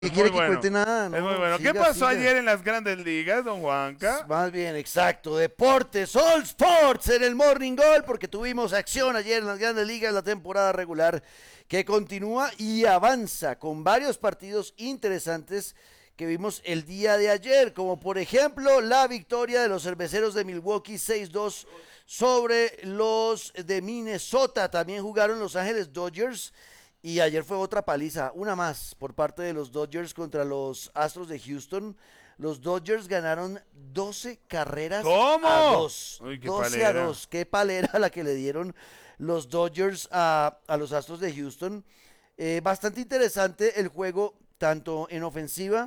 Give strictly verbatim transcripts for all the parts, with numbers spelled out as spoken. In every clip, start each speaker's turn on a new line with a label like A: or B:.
A: ¿Qué
B: Es muy
A: quiere que
B: bueno.
A: cuente nada?
B: Es
A: No,
B: muy bueno. ¿Qué
A: siga,
B: pasó
A: siga.
B: ayer en las grandes ligas, don Juanca?
A: Más bien, exacto. Deportes, All Sports en el Morning Goal, porque tuvimos acción ayer en las grandes ligas, la temporada regular que continúa y avanza con varios partidos interesantes que vimos el día de ayer, como por ejemplo la victoria de los cerveceros de Milwaukee seis dos sobre los de Minnesota. También jugaron Los Ángeles Dodgers. Y ayer fue otra paliza, una más por parte de los Dodgers contra los Astros de Houston. Los Dodgers ganaron doce carreras
B: ¿Cómo?
A: a dos.
B: Uy, qué
A: doce a
B: palera.
A: dos. Qué palera la que le dieron los Dodgers a, a los Astros de Houston. Eh, bastante interesante el juego, tanto en ofensiva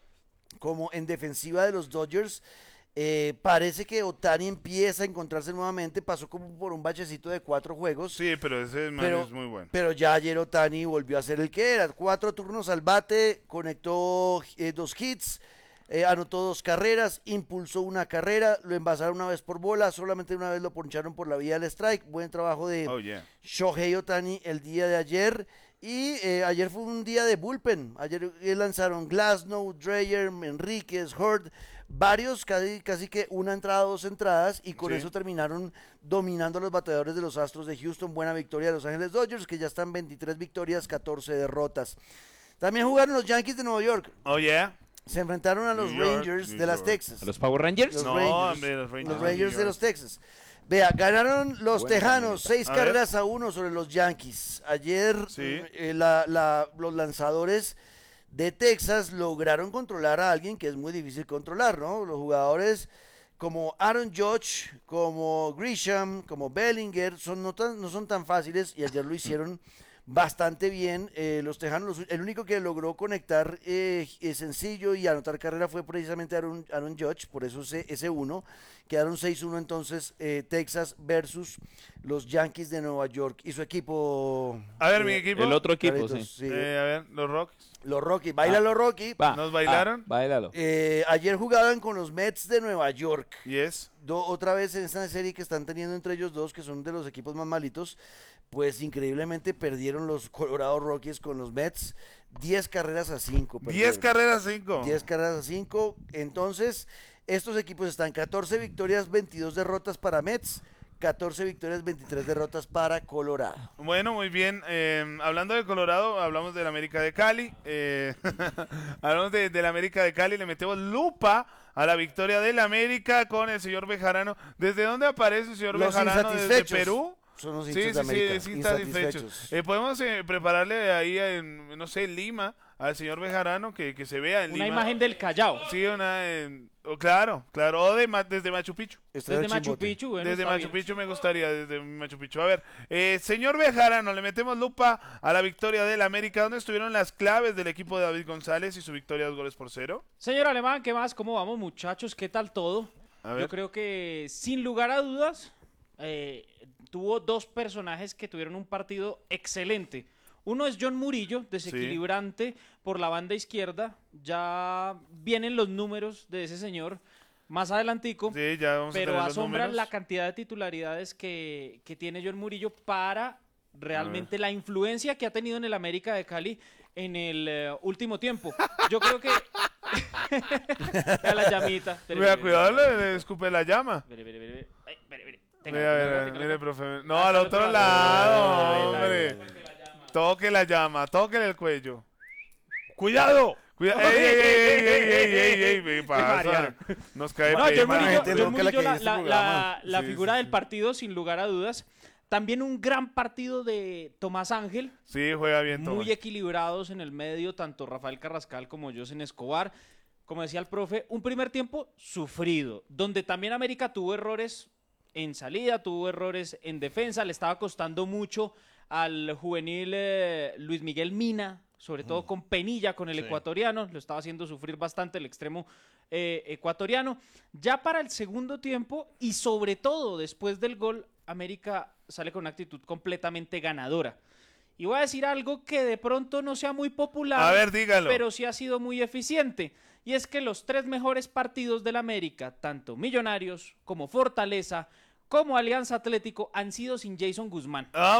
A: como en defensiva de los Dodgers. Eh, parece que Ohtani empieza a encontrarse nuevamente, pasó como por un bachecito de cuatro juegos.
B: Sí, pero ese man
A: Pero,
B: es muy bueno.
A: pero ya ayer Ohtani volvió a ser el que era. Cuatro turnos al bate, conectó eh, dos hits, eh, anotó dos carreras, impulsó una carrera, lo envasaron una vez por bola, solamente una vez lo poncharon por la vía del strike. Buen trabajo de
B: Oh, yeah.
A: Shohei Ohtani el día de ayer. Y eh, ayer fue un día de bullpen. Ayer eh, lanzaron Glasnow, Dreyer, Enríquez, Hurd, varios, casi, casi que una entrada, dos entradas, y con
B: Sí.
A: eso terminaron dominando a los bateadores de los Astros de Houston. Buena victoria de Los Ángeles Dodgers, que ya están veintitrés victorias, catorce derrotas. También jugaron los Yankees de Nueva York.
B: Oh, yeah.
A: Se enfrentaron a los
B: New York,
A: Rangers
B: New
A: de las
B: York.
A: Texas.
C: ¿A los Power Rangers?
A: Los
B: No,
A: Rangers,
B: hombre, los Rangers
A: los
B: de
A: Rangers
B: New
A: de
B: York.
A: los Texas. Vea, ganaron los
C: Buena
A: Tejanos, seis
B: A ver.
A: carreras a uno sobre los Yankees. Ayer
B: Sí.
A: eh, la- la- los lanzadores de Texas lograron controlar a alguien que es muy difícil controlar, ¿no? Los jugadores como Aaron Judge, como Grisham, como Bellinger, son no, tan- no son tan fáciles y ayer lo hicieron bastante bien. Eh, los Tejanos, los- el único que logró conectar eh, eh, sencillo y anotar carrera fue precisamente Aaron, Aaron Judge, por eso ese, ese uno. Quedaron seis uno entonces eh, Texas versus los Yankees de Nueva York y su equipo.
B: A ver,
A: eh,
B: mi equipo.
C: El otro equipo,
A: Carlitos,
C: sí.
A: sí.
B: Eh, a ver, los Rockies.
A: Los Rockies, baila
C: Ah.
A: los Rockies.
C: Va,
B: ¿Nos bailaron?
C: ah, bailalo.
A: Eh, ayer jugaban con los Mets de Nueva York.
B: Yes.
A: Do- otra vez en esta serie que están teniendo entre ellos dos, que son de los equipos más malitos, pues increíblemente perdieron los Colorado Rockies con los Mets. diez carreras a cinco.
B: diez carreras, cinco.
A: diez carreras a cinco. Entonces, estos equipos están catorce victorias, veintidós derrotas para Mets, catorce victorias, veintitrés derrotas para Colorado.
B: Bueno, muy bien. Eh, hablando de Colorado, hablamos del América de Cali. Eh, hablamos de, del América de Cali. Le metemos lupa a la victoria del América con el señor Bejarano. ¿Desde dónde aparece el señor
A: Los
B: Bejarano? ¿Desde
A: insatisfechos.
B: Perú?
A: Son los
B: Sí,
A: hinchas
B: sí,
A: de América,
B: sí, sí, insatisfechos.
A: insatisfechos.
B: Eh, podemos eh, prepararle ahí, en, no sé, en Lima, al señor Bejarano, que, que se vea en
D: Una
B: Lima.
D: imagen del Callao.
B: Sí, una, en- oh, claro, claro, o de, Ma- desde Machu Picchu.
A: Está en
D: Desde Machu
A: Chimbote.
D: Picchu, bueno,
B: Desde
D: está
B: Machu
D: bien.
B: Picchu me gustaría, desde Machu Picchu. A ver, eh, señor Bejarano, le metemos lupa a la victoria del América. ¿Dónde estuvieron las claves del equipo de David González y su victoria dos goles por cero?
D: Señor Alemán, ¿qué más? ¿Cómo vamos, muchachos? ¿Qué tal todo?
B: A ver.
D: Yo creo que, sin lugar a dudas, eh, tuvo dos personajes que tuvieron un partido excelente. Uno es John Murillo, desequilibrante por la banda izquierda. Ya vienen los números de ese señor más adelantico.
B: Sí, ya vamos a
D: Pero
B: tener los
D: asombran
B: números.
D: la cantidad de titularidades que, que tiene John Murillo para realmente la influencia que ha tenido en el América de Cali en el eh, último tiempo. Yo creo que... Vea la llamita. Espere,
B: Vea,
D: espere,
B: cuidado,
D: espere,
B: le, le escupe la llama.
D: espere, espere, espere. Ay, espere, espere. Tenga,
B: Mira,
D: tenga,
B: mira,
D: tenga,
B: mire,
D: tenga.
B: profe. No,
D: Ah,
B: al
D: está
B: otro
D: otro
B: lado,
D: lado.
B: hombre. Toque la llama, toque el cuello.
C: ¡Cuidado!
B: Cuidado. ¡Ey, ey, ey, ey, ey, ey, ey! ¿Qué pasa?
D: Mariano.
B: Nos cae
D: No, John
B: pema.
D: Murillo,
A: gente
D: John
A: loca la que
D: Murillo, la,
A: ve este
D: la-
A: programa.
D: la- la
B: Sí,
D: figura
B: sí,
D: del
B: sí.
D: partido, sin lugar a dudas. También un gran partido de Tomás Ángel.
B: Sí, juega bien, Tomás.
D: Muy equilibrados en el medio, tanto Rafael Carrascal como Josen Escobar. Como decía el profe, un primer tiempo sufrido, donde también América tuvo errores en salida, tuvo errores en defensa, le estaba costando mucho al juvenil eh, Luis Miguel Mina, sobre todo con Penilla, con el ecuatoriano, lo estaba haciendo sufrir bastante el extremo eh, ecuatoriano. Ya para el segundo tiempo y sobre todo después del gol, América sale con una actitud completamente ganadora. Y voy a decir algo que de pronto no sea muy popular,
B: A ver, dígalo.
D: pero sí ha sido muy eficiente. Y es que los tres mejores partidos del América, tanto Millonarios como Fortaleza, como Alianza Atlético han sido sin Jason Guzmán.
B: ¡Ah,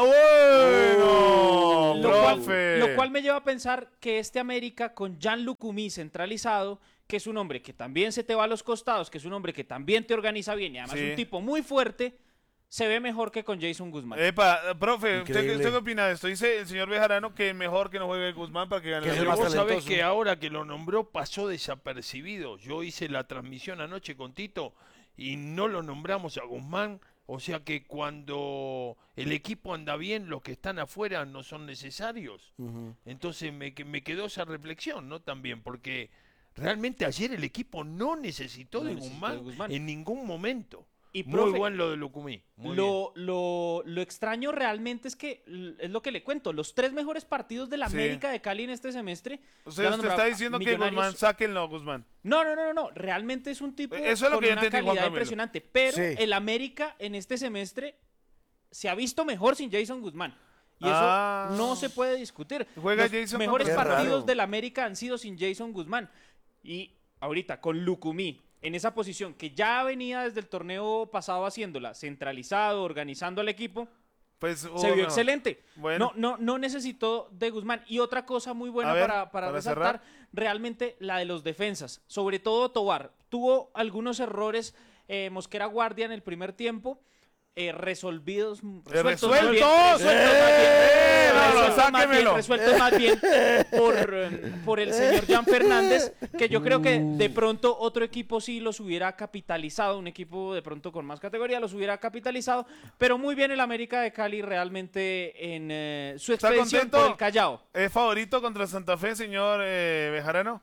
B: bueno!
D: Lo cual,
B: ¡Profe!
D: lo cual me lleva a pensar que este América con Jan Lucumí centralizado, que es un hombre que también se te va a los costados, que es un hombre que también te organiza bien y además
B: Sí.
D: un tipo muy fuerte, se ve mejor que con Jason Guzmán.
B: Epa, profe, ¿usted,
A: Increíble.
B: ¿usted qué opina de esto? Dice el señor Bejarano que mejor que no juegue Guzmán para que gane
A: Que
B: la
A: es el
B: Liga.
A: más
C: Vos sabés
A: talentoso.
C: que ahora que lo nombró pasó desapercibido. Yo hice la transmisión anoche con Tito y no lo nombramos a Guzmán. O sea que cuando el equipo anda bien, los que están afuera no son necesarios.
A: Ujú.
C: Entonces me, que- me quedó esa reflexión, ¿no? También, porque realmente ayer el equipo no necesitó,
D: No
C: de,
D: necesitó
C: Guzmán
D: de Guzmán.
C: en ningún momento.
D: Y,
C: Muy
D: profe,
C: bueno lo de Lucumí. Muy bien.
D: Lo, lo, lo extraño realmente es que, l- es lo que le cuento, los tres mejores partidos de la
B: Sí.
D: América de Cali en este semestre.
B: Usted,
D: ya lo
B: usted
D: nombraba,
B: está diciendo que
D: Millonarios-
B: Guzmán, sáquenlo a Guzmán.
D: No, no, no, no, no, realmente es un tipo
B: Eso es lo
D: con
B: que yo
D: una
B: entendí, Juan
D: calidad
B: Camilo.
D: impresionante, pero
A: Sí.
D: el América en este semestre se ha visto mejor sin Jason Guzmán. Y eso
B: Ah.
D: no se puede discutir.
B: Juega
D: Los
B: Jason
D: mejores
A: contra- Qué
D: partidos
A: raro.
D: del América han sido sin Jason Guzmán. Y ahorita con Lucumí en esa posición que ya venía desde el torneo pasado haciéndola, centralizado, organizando al equipo,
B: Pues,
D: se
B: oh,
D: vio
B: no.
D: excelente.
B: Bueno.
D: No, no, no necesitó de Guzmán. Y otra cosa muy buena
B: A ver,
D: para, para
B: para
D: resaltar, realmente la de los defensas. Sobre todo Tobar. Tuvo algunos errores eh, Mosquera Guardia en el primer tiempo. Eh, resolvidos, resueltos más bien,
B: ¡Resueltos!
D: resueltos más bien,
B: ¡Eh! No, no,
D: resueltos más bien,
B: sáquemelo.
D: resueltos más bien por, eh, por el señor Jan Fernández, que yo creo que de pronto otro equipo sí los hubiera capitalizado, un equipo de pronto con más categoría los hubiera capitalizado, pero muy bien el América de Cali realmente en eh, su
B: ¿Está
D: expedición
B: contento?
D: por el Callao.
B: ¿Es favorito contra Santa Fe, señor eh, Bejarano?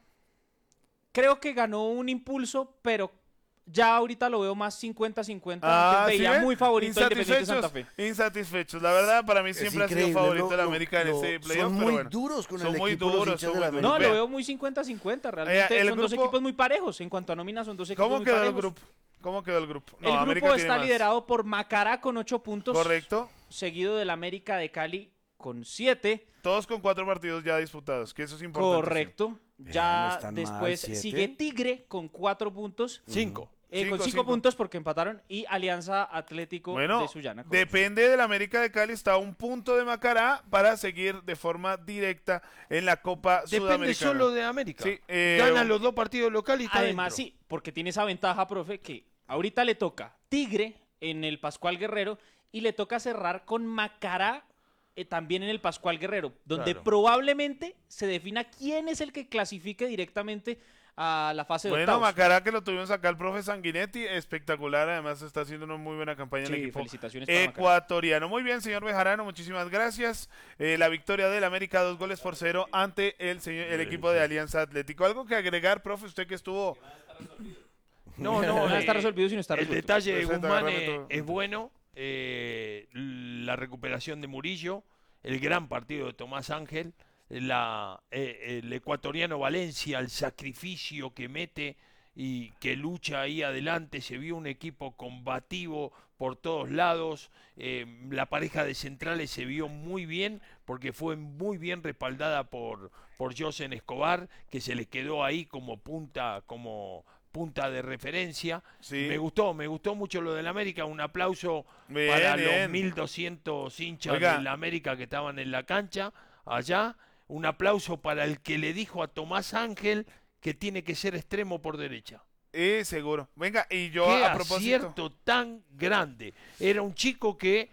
D: Creo que ganó un impulso, pero ya ahorita lo veo más cincuenta cincuenta.
B: Ah,
D: Antes
B: ¿sí
D: veía
B: ve?
D: muy favorito a Independiente Santa Fe.
B: Insatisfechos, insatisfechos. La verdad, para mí
A: Es
B: siempre ha sido
A: increíble,
B: favorito
A: lo-
B: la
A: lo-
B: América en
A: lo-
B: este playoff.
A: Son
B: pero
A: muy
B: bueno.
A: duros con
B: Son
A: el
B: muy
A: equipo los
B: duros,
A: hinchas
B: son
A: de
B: muy
A: la
B: duros.
D: No,
A: América.
D: lo
B: Vea.
D: veo muy cincuenta cincuenta. Realmente
B: el
D: son dos
B: grupo-
D: equipos muy parejos. En cuanto a nómina, son dos equipos
B: ¿Cómo
D: muy
B: quedó el
D: parejos.
B: grupo? ¿Cómo quedó el grupo? No,
D: El
B: América
D: grupo
B: tiene
D: está
B: más.
D: liderado por Macará con ocho puntos.
B: Correcto.
D: Seguido del América de Cali con siete.
B: Todos con cuatro partidos ya disputados, que eso es importante.
D: Correcto.
A: no
D: Ya
A: están mal,
D: después
A: siete.
D: sigue Tigre con cuatro puntos.
C: Cinco.
D: eh, con
B: Cinco,
D: cinco
B: cinco.
D: puntos porque empataron. Y Alianza Atlético
B: Bueno,
D: de Sullana. con
B: depende del América de Cali, está a un punto de Macará para seguir de forma directa en la Copa
C: Depende
B: Sudamericana.
C: solo de América.
B: Sí, eh,
C: Gana los dos partidos locales y está
D: Además,
C: dentro.
D: sí, porque tiene esa ventaja, profe, que ahorita le toca Tigre en el Pascual Guerrero y le toca cerrar con Macará eh, también en el Pascual Guerrero, donde
C: Claro.
D: probablemente se defina quién es el que clasifique directamente a la fase de
B: Bueno,
D: octavos.
B: Macará que lo tuvimos acá el profe Sanguinetti, espectacular, además está haciendo una muy buena campaña en
D: Sí,
B: el equipo
D: felicitaciones para Macará.
B: ecuatoriano. Muy bien, señor Bejarano, muchísimas gracias. Eh, la victoria del América, dos goles por cero ante el, señor, el equipo de Alianza Atlético. ¿Algo que agregar, profe, usted que estuvo...
C: No, no,
D: No
C: eh,
D: está resolvido si no está
C: el
D: resuelto.
C: detalle de
B: Perfecto,
C: Guzmán
B: agárrame
C: es,
B: todo.
C: es bueno. eh, la recuperación de Murillo, el gran partido de Tomás Ángel, la, eh, el ecuatoriano Valencia, el sacrificio que mete y que lucha ahí adelante, se vio un equipo combativo por todos lados, eh, la pareja de centrales se vio muy bien porque fue muy bien respaldada por, por Josen Escobar, que se le quedó ahí como punta, como punta de referencia.
B: Sí.
C: Me gustó, me gustó mucho lo del América, un aplauso
B: Bien,
C: para
B: bien.
C: los mil doscientos hinchas
B: Oiga.
C: del América que estaban en la cancha allá, un aplauso para el que le dijo a Tomás Ángel que tiene que ser extremo por derecha.
B: Eh, seguro. Venga, y yo
C: Qué
B: a propósito...
C: acierto tan grande. Era un chico que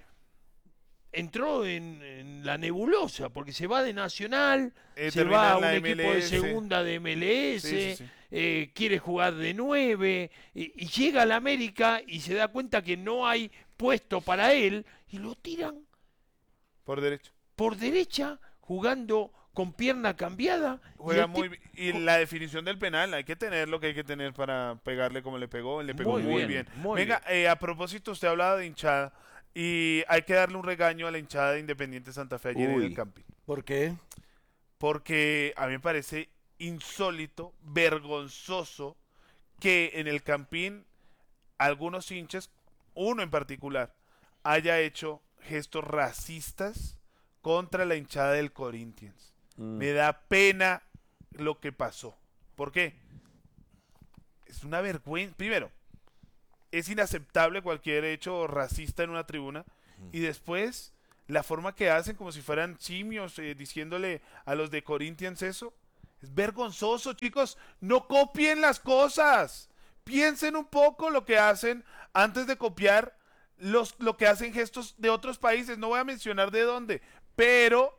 C: entró en, en la nebulosa, porque se va de Nacional,
B: Eh,
C: se
B: termina
C: va a
B: en
C: un
B: la
C: equipo
B: M
C: de
B: L S.
C: segunda de M L S,
B: Sí, sí, sí.
C: eh, quiere jugar de nueve, y, y llega al América y se da cuenta que no hay puesto para él, y lo tiran
B: Por derecho.
C: por derecha, jugando con pierna cambiada. y
B: Juega
C: el
B: muy
C: tipo-
B: bien. Y la definición del penal, hay que tener lo que hay que tener para pegarle como le pegó. Le pegó
C: Muy
B: muy,
C: bien,
B: bien.
C: muy
B: Venga, eh, a propósito, usted hablaba de hinchada. Y hay que darle un regaño a la hinchada de Independiente Santa Fe ayer en
A: Uy.
B: el camping.
A: ¿Por qué?
B: Porque a mí me parece insólito, vergonzoso, que en el campín algunos hinchas, uno en particular, haya hecho gestos racistas contra la hinchada del Corinthians. Me da pena lo que pasó. ¿Por qué? Es una vergüenza. Primero, es inaceptable cualquier hecho racista en una tribuna. Y después, la forma que hacen, como si fueran simios, eh, diciéndole a los de Corinthians eso, es vergonzoso, chicos. No copien las cosas. Piensen un poco lo que hacen antes de copiar los, lo que hacen gestos de otros países. No voy a mencionar de dónde, pero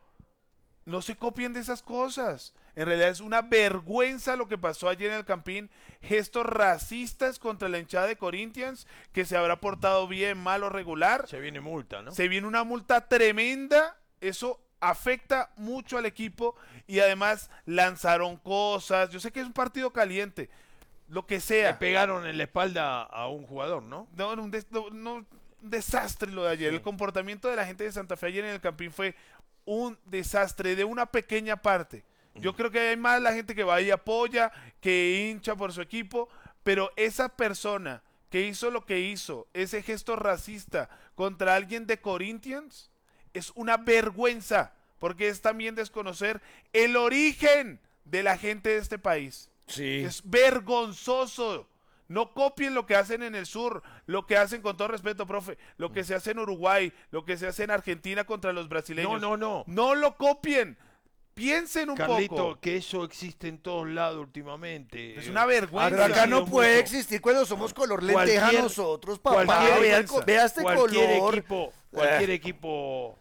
B: no se copien de esas cosas. En realidad es una vergüenza lo que pasó ayer en el Campín. Gestos racistas contra la hinchada de Corinthians, que se habrá portado bien, mal o regular.
C: Se viene multa, ¿no?
B: Se viene una multa tremenda. Eso afecta mucho al equipo y además lanzaron cosas. Yo sé que es un partido caliente, lo que
C: Le
B: sea.
C: pegaron en la espalda a un jugador, ¿no?
B: No, no, un, des- no, no, un desastre lo de ayer.
C: Sí.
B: El comportamiento de la gente de Santa Fe ayer en el Campín fue un desastre de una pequeña parte. Yo creo que hay más la gente que va y apoya, que hincha por su equipo, pero esa persona que hizo lo que hizo, ese gesto racista contra alguien de Corinthians, es una vergüenza, porque es también desconocer el origen de la gente de este país.
A: Sí.
B: Es vergonzoso. No copien lo que hacen en el sur, lo que hacen, con todo respeto, profe, lo que se hace en Uruguay, lo que se hace en Argentina contra los brasileños.
C: No, no, no.
B: No lo copien. Piensen un
C: Carlito,
B: poco.
C: que eso existe en todos lados últimamente.
B: Es una vergüenza.
A: Pero acá no
C: Mucho.
A: puede existir cuando somos color lenteja
C: Cualquier-
A: nosotros, papá.
C: cualquier-
A: Vea, el co- vea este
C: cualquier
A: color.
C: equipo, cualquier equipo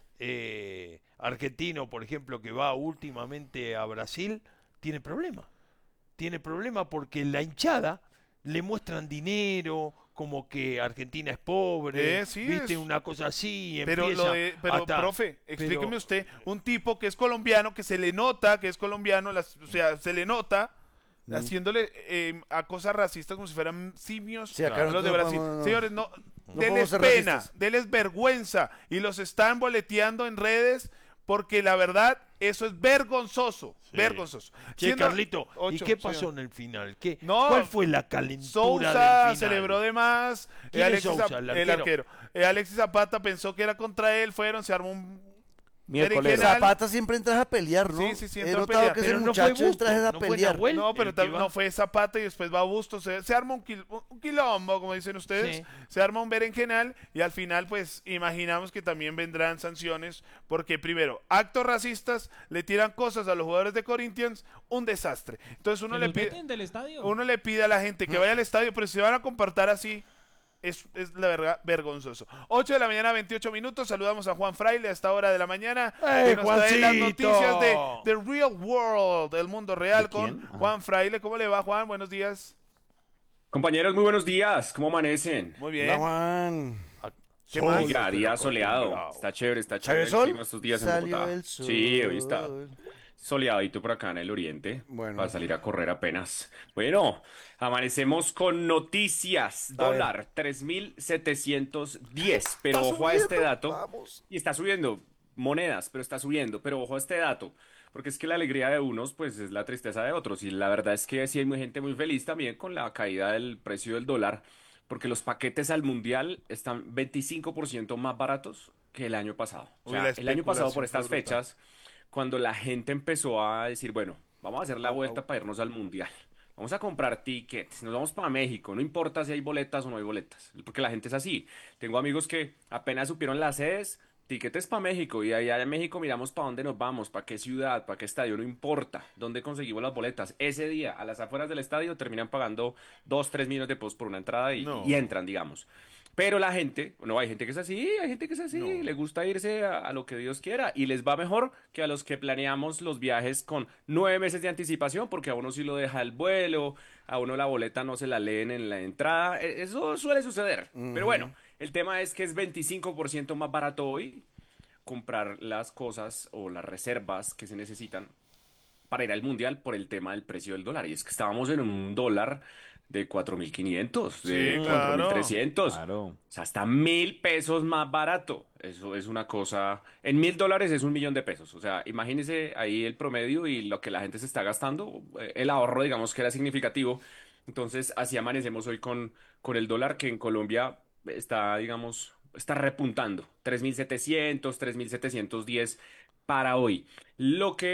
C: eh, argentino, por ejemplo, que va últimamente a Brasil, tiene problema. Tiene problema porque la hinchada le muestran dinero, como que Argentina es pobre,
B: Eh, sí,
C: viste,
B: es-
C: una cosa así.
B: Pero,
C: empieza
B: lo de, pero
C: hasta-
B: profe, explíqueme
C: pero-
B: usted, un tipo que es colombiano, que se le nota que es colombiano, las- o sea, se le nota haciéndole eh, a cosas racistas como si fueran simios
A: Sí, acá
B: a
A: no-
B: los de
A: no
B: Brasil.
A: podemos- no.
B: Señores, no,
A: No
B: denles
A: podemos ser
B: pena,
A: racistas.
B: denles vergüenza y los están boleteando en redes porque la verdad, eso es vergonzoso,
C: Sí.
B: vergonzoso.
C: Che,
B: Siendo-
C: Carlito, ¿y
B: Ocho,
C: qué pasó
B: señor.
C: en el final? ¿Qué,
B: No,
C: ¿Cuál fue la calentura
B: Sousa
C: del final?
B: celebró de más.
C: ¿Quién
B: eh,
C: es
B: Alexis
C: Sousa,
B: Zap-
C: el
B: el
C: arquero?
B: arquero. Eh, Alexis Zapata pensó que era contra él, fueron, se armó un
D: Miércoles.
B: berenjenal.
A: Zapata siempre entra a pelear, ¿no?
B: Sí, sí, sí,
A: He
B: entra a
A: notado
B: pelear.
A: que ese
C: Pero no
A: muchacho
C: fue
A: entra
C: Busto,
A: a
C: no fue
A: pelear.
C: Nahuel.
B: No, pero
C: el que
B: tam-
C: va.
B: no fue Zapata y después va Bustos. Se, se arma un, quil- un quilombo, como dicen ustedes.
C: Sí.
B: Se arma un berenjenal y al final, pues, imaginamos que también vendrán sanciones. Porque, primero, actos racistas, le tiran cosas a los jugadores de Corinthians, un desastre. Entonces uno
E: ¿Que
B: le
E: los
B: pide,
E: veten del estadio?
B: uno le pide a la gente que vaya al estadio, pero si se van a comportar así, es, es la verdad vergonzoso. ocho de la mañana, veintiocho minutos. Saludamos a Juan Fraile a esta hora de la mañana.
C: ¡Eh,
B: que nos trae las
C: Juancito!
B: noticias de The Real World, del mundo real,
F: ¿De
B: con
F: quién? Ah.
B: Juan Fraile. ¿Cómo le va, Juan? Buenos días.
F: Compañeros, muy buenos días. ¿Cómo amanecen?
B: Muy
A: Hola,
B: bien.
A: Juan.
B: ¿Qué más?
F: Oiga, día soleado. Está chévere, está
A: ¿Salió
F: chévere
A: el sol?
F: clima estos días en
A: Salió
F: Bogotá.
A: el sol.
F: Sí, hoy está soleadito por acá en el oriente.
A: Bueno.
F: Para salir a correr apenas. Bueno, amanecemos con noticias.
A: A ver.
F: Dólar, tres mil setecientos diez. Pero
A: Está
F: ojo a este
A: subiendo,
F: dato.
A: vamos.
F: Y está subiendo. Monedas, pero está subiendo. Pero ojo a este dato. Porque es que la alegría de unos, pues, es la tristeza de otros. Y la verdad es que sí hay muy gente muy feliz también con la caída del precio del dólar. Porque los paquetes al mundial están veinticinco por ciento más baratos que el año pasado. O
B: Uy,
F: sea,
B: la
F: el año pasado por
B: especulación
F: estas
B: fue brutal.
F: fechas, cuando la gente empezó a decir, bueno, vamos a hacer la vuelta para irnos al mundial. Vamos a comprar tickets, nos vamos para México, no importa si hay boletas o no hay boletas, porque la gente es así. Tengo amigos que apenas supieron las sedes, tiquetes para México, y allá en México miramos para dónde nos vamos, para qué ciudad, para qué estadio, no importa dónde conseguimos las boletas. Ese día, a las afueras del estadio, terminan pagando dos, tres millones de pesos por una entrada y,
B: No.
F: y entran, digamos. Pero la gente, no, hay gente que es así, hay gente que es así,
B: No.
F: le gusta irse a, a lo que Dios quiera y les va mejor que a los que planeamos los viajes con nueve meses de anticipación, porque a uno sí lo deja el vuelo, a uno la boleta no se la leen en la entrada, e- eso suele suceder. Pero bueno, el tema es que es veinticinco por ciento más barato hoy comprar las cosas o las reservas que se necesitan para ir al mundial por el tema del precio del dólar. Y es que estábamos en un dólar de cuatro mil quinientos, de
B: Sí,
F: cuatro mil
B: claro.
F: trescientos.
D: Claro.
F: O sea, hasta mil pesos más barato. Eso es una cosa. En mil dólares es un millón de pesos. O sea, imagínese ahí el promedio y lo que la gente se está gastando. eh, El ahorro, digamos que era significativo. Entonces, así amanecemos hoy con, con el dólar que en Colombia está, digamos, está repuntando. tres mil setecientos, tres mil setecientos diez para hoy. Lo que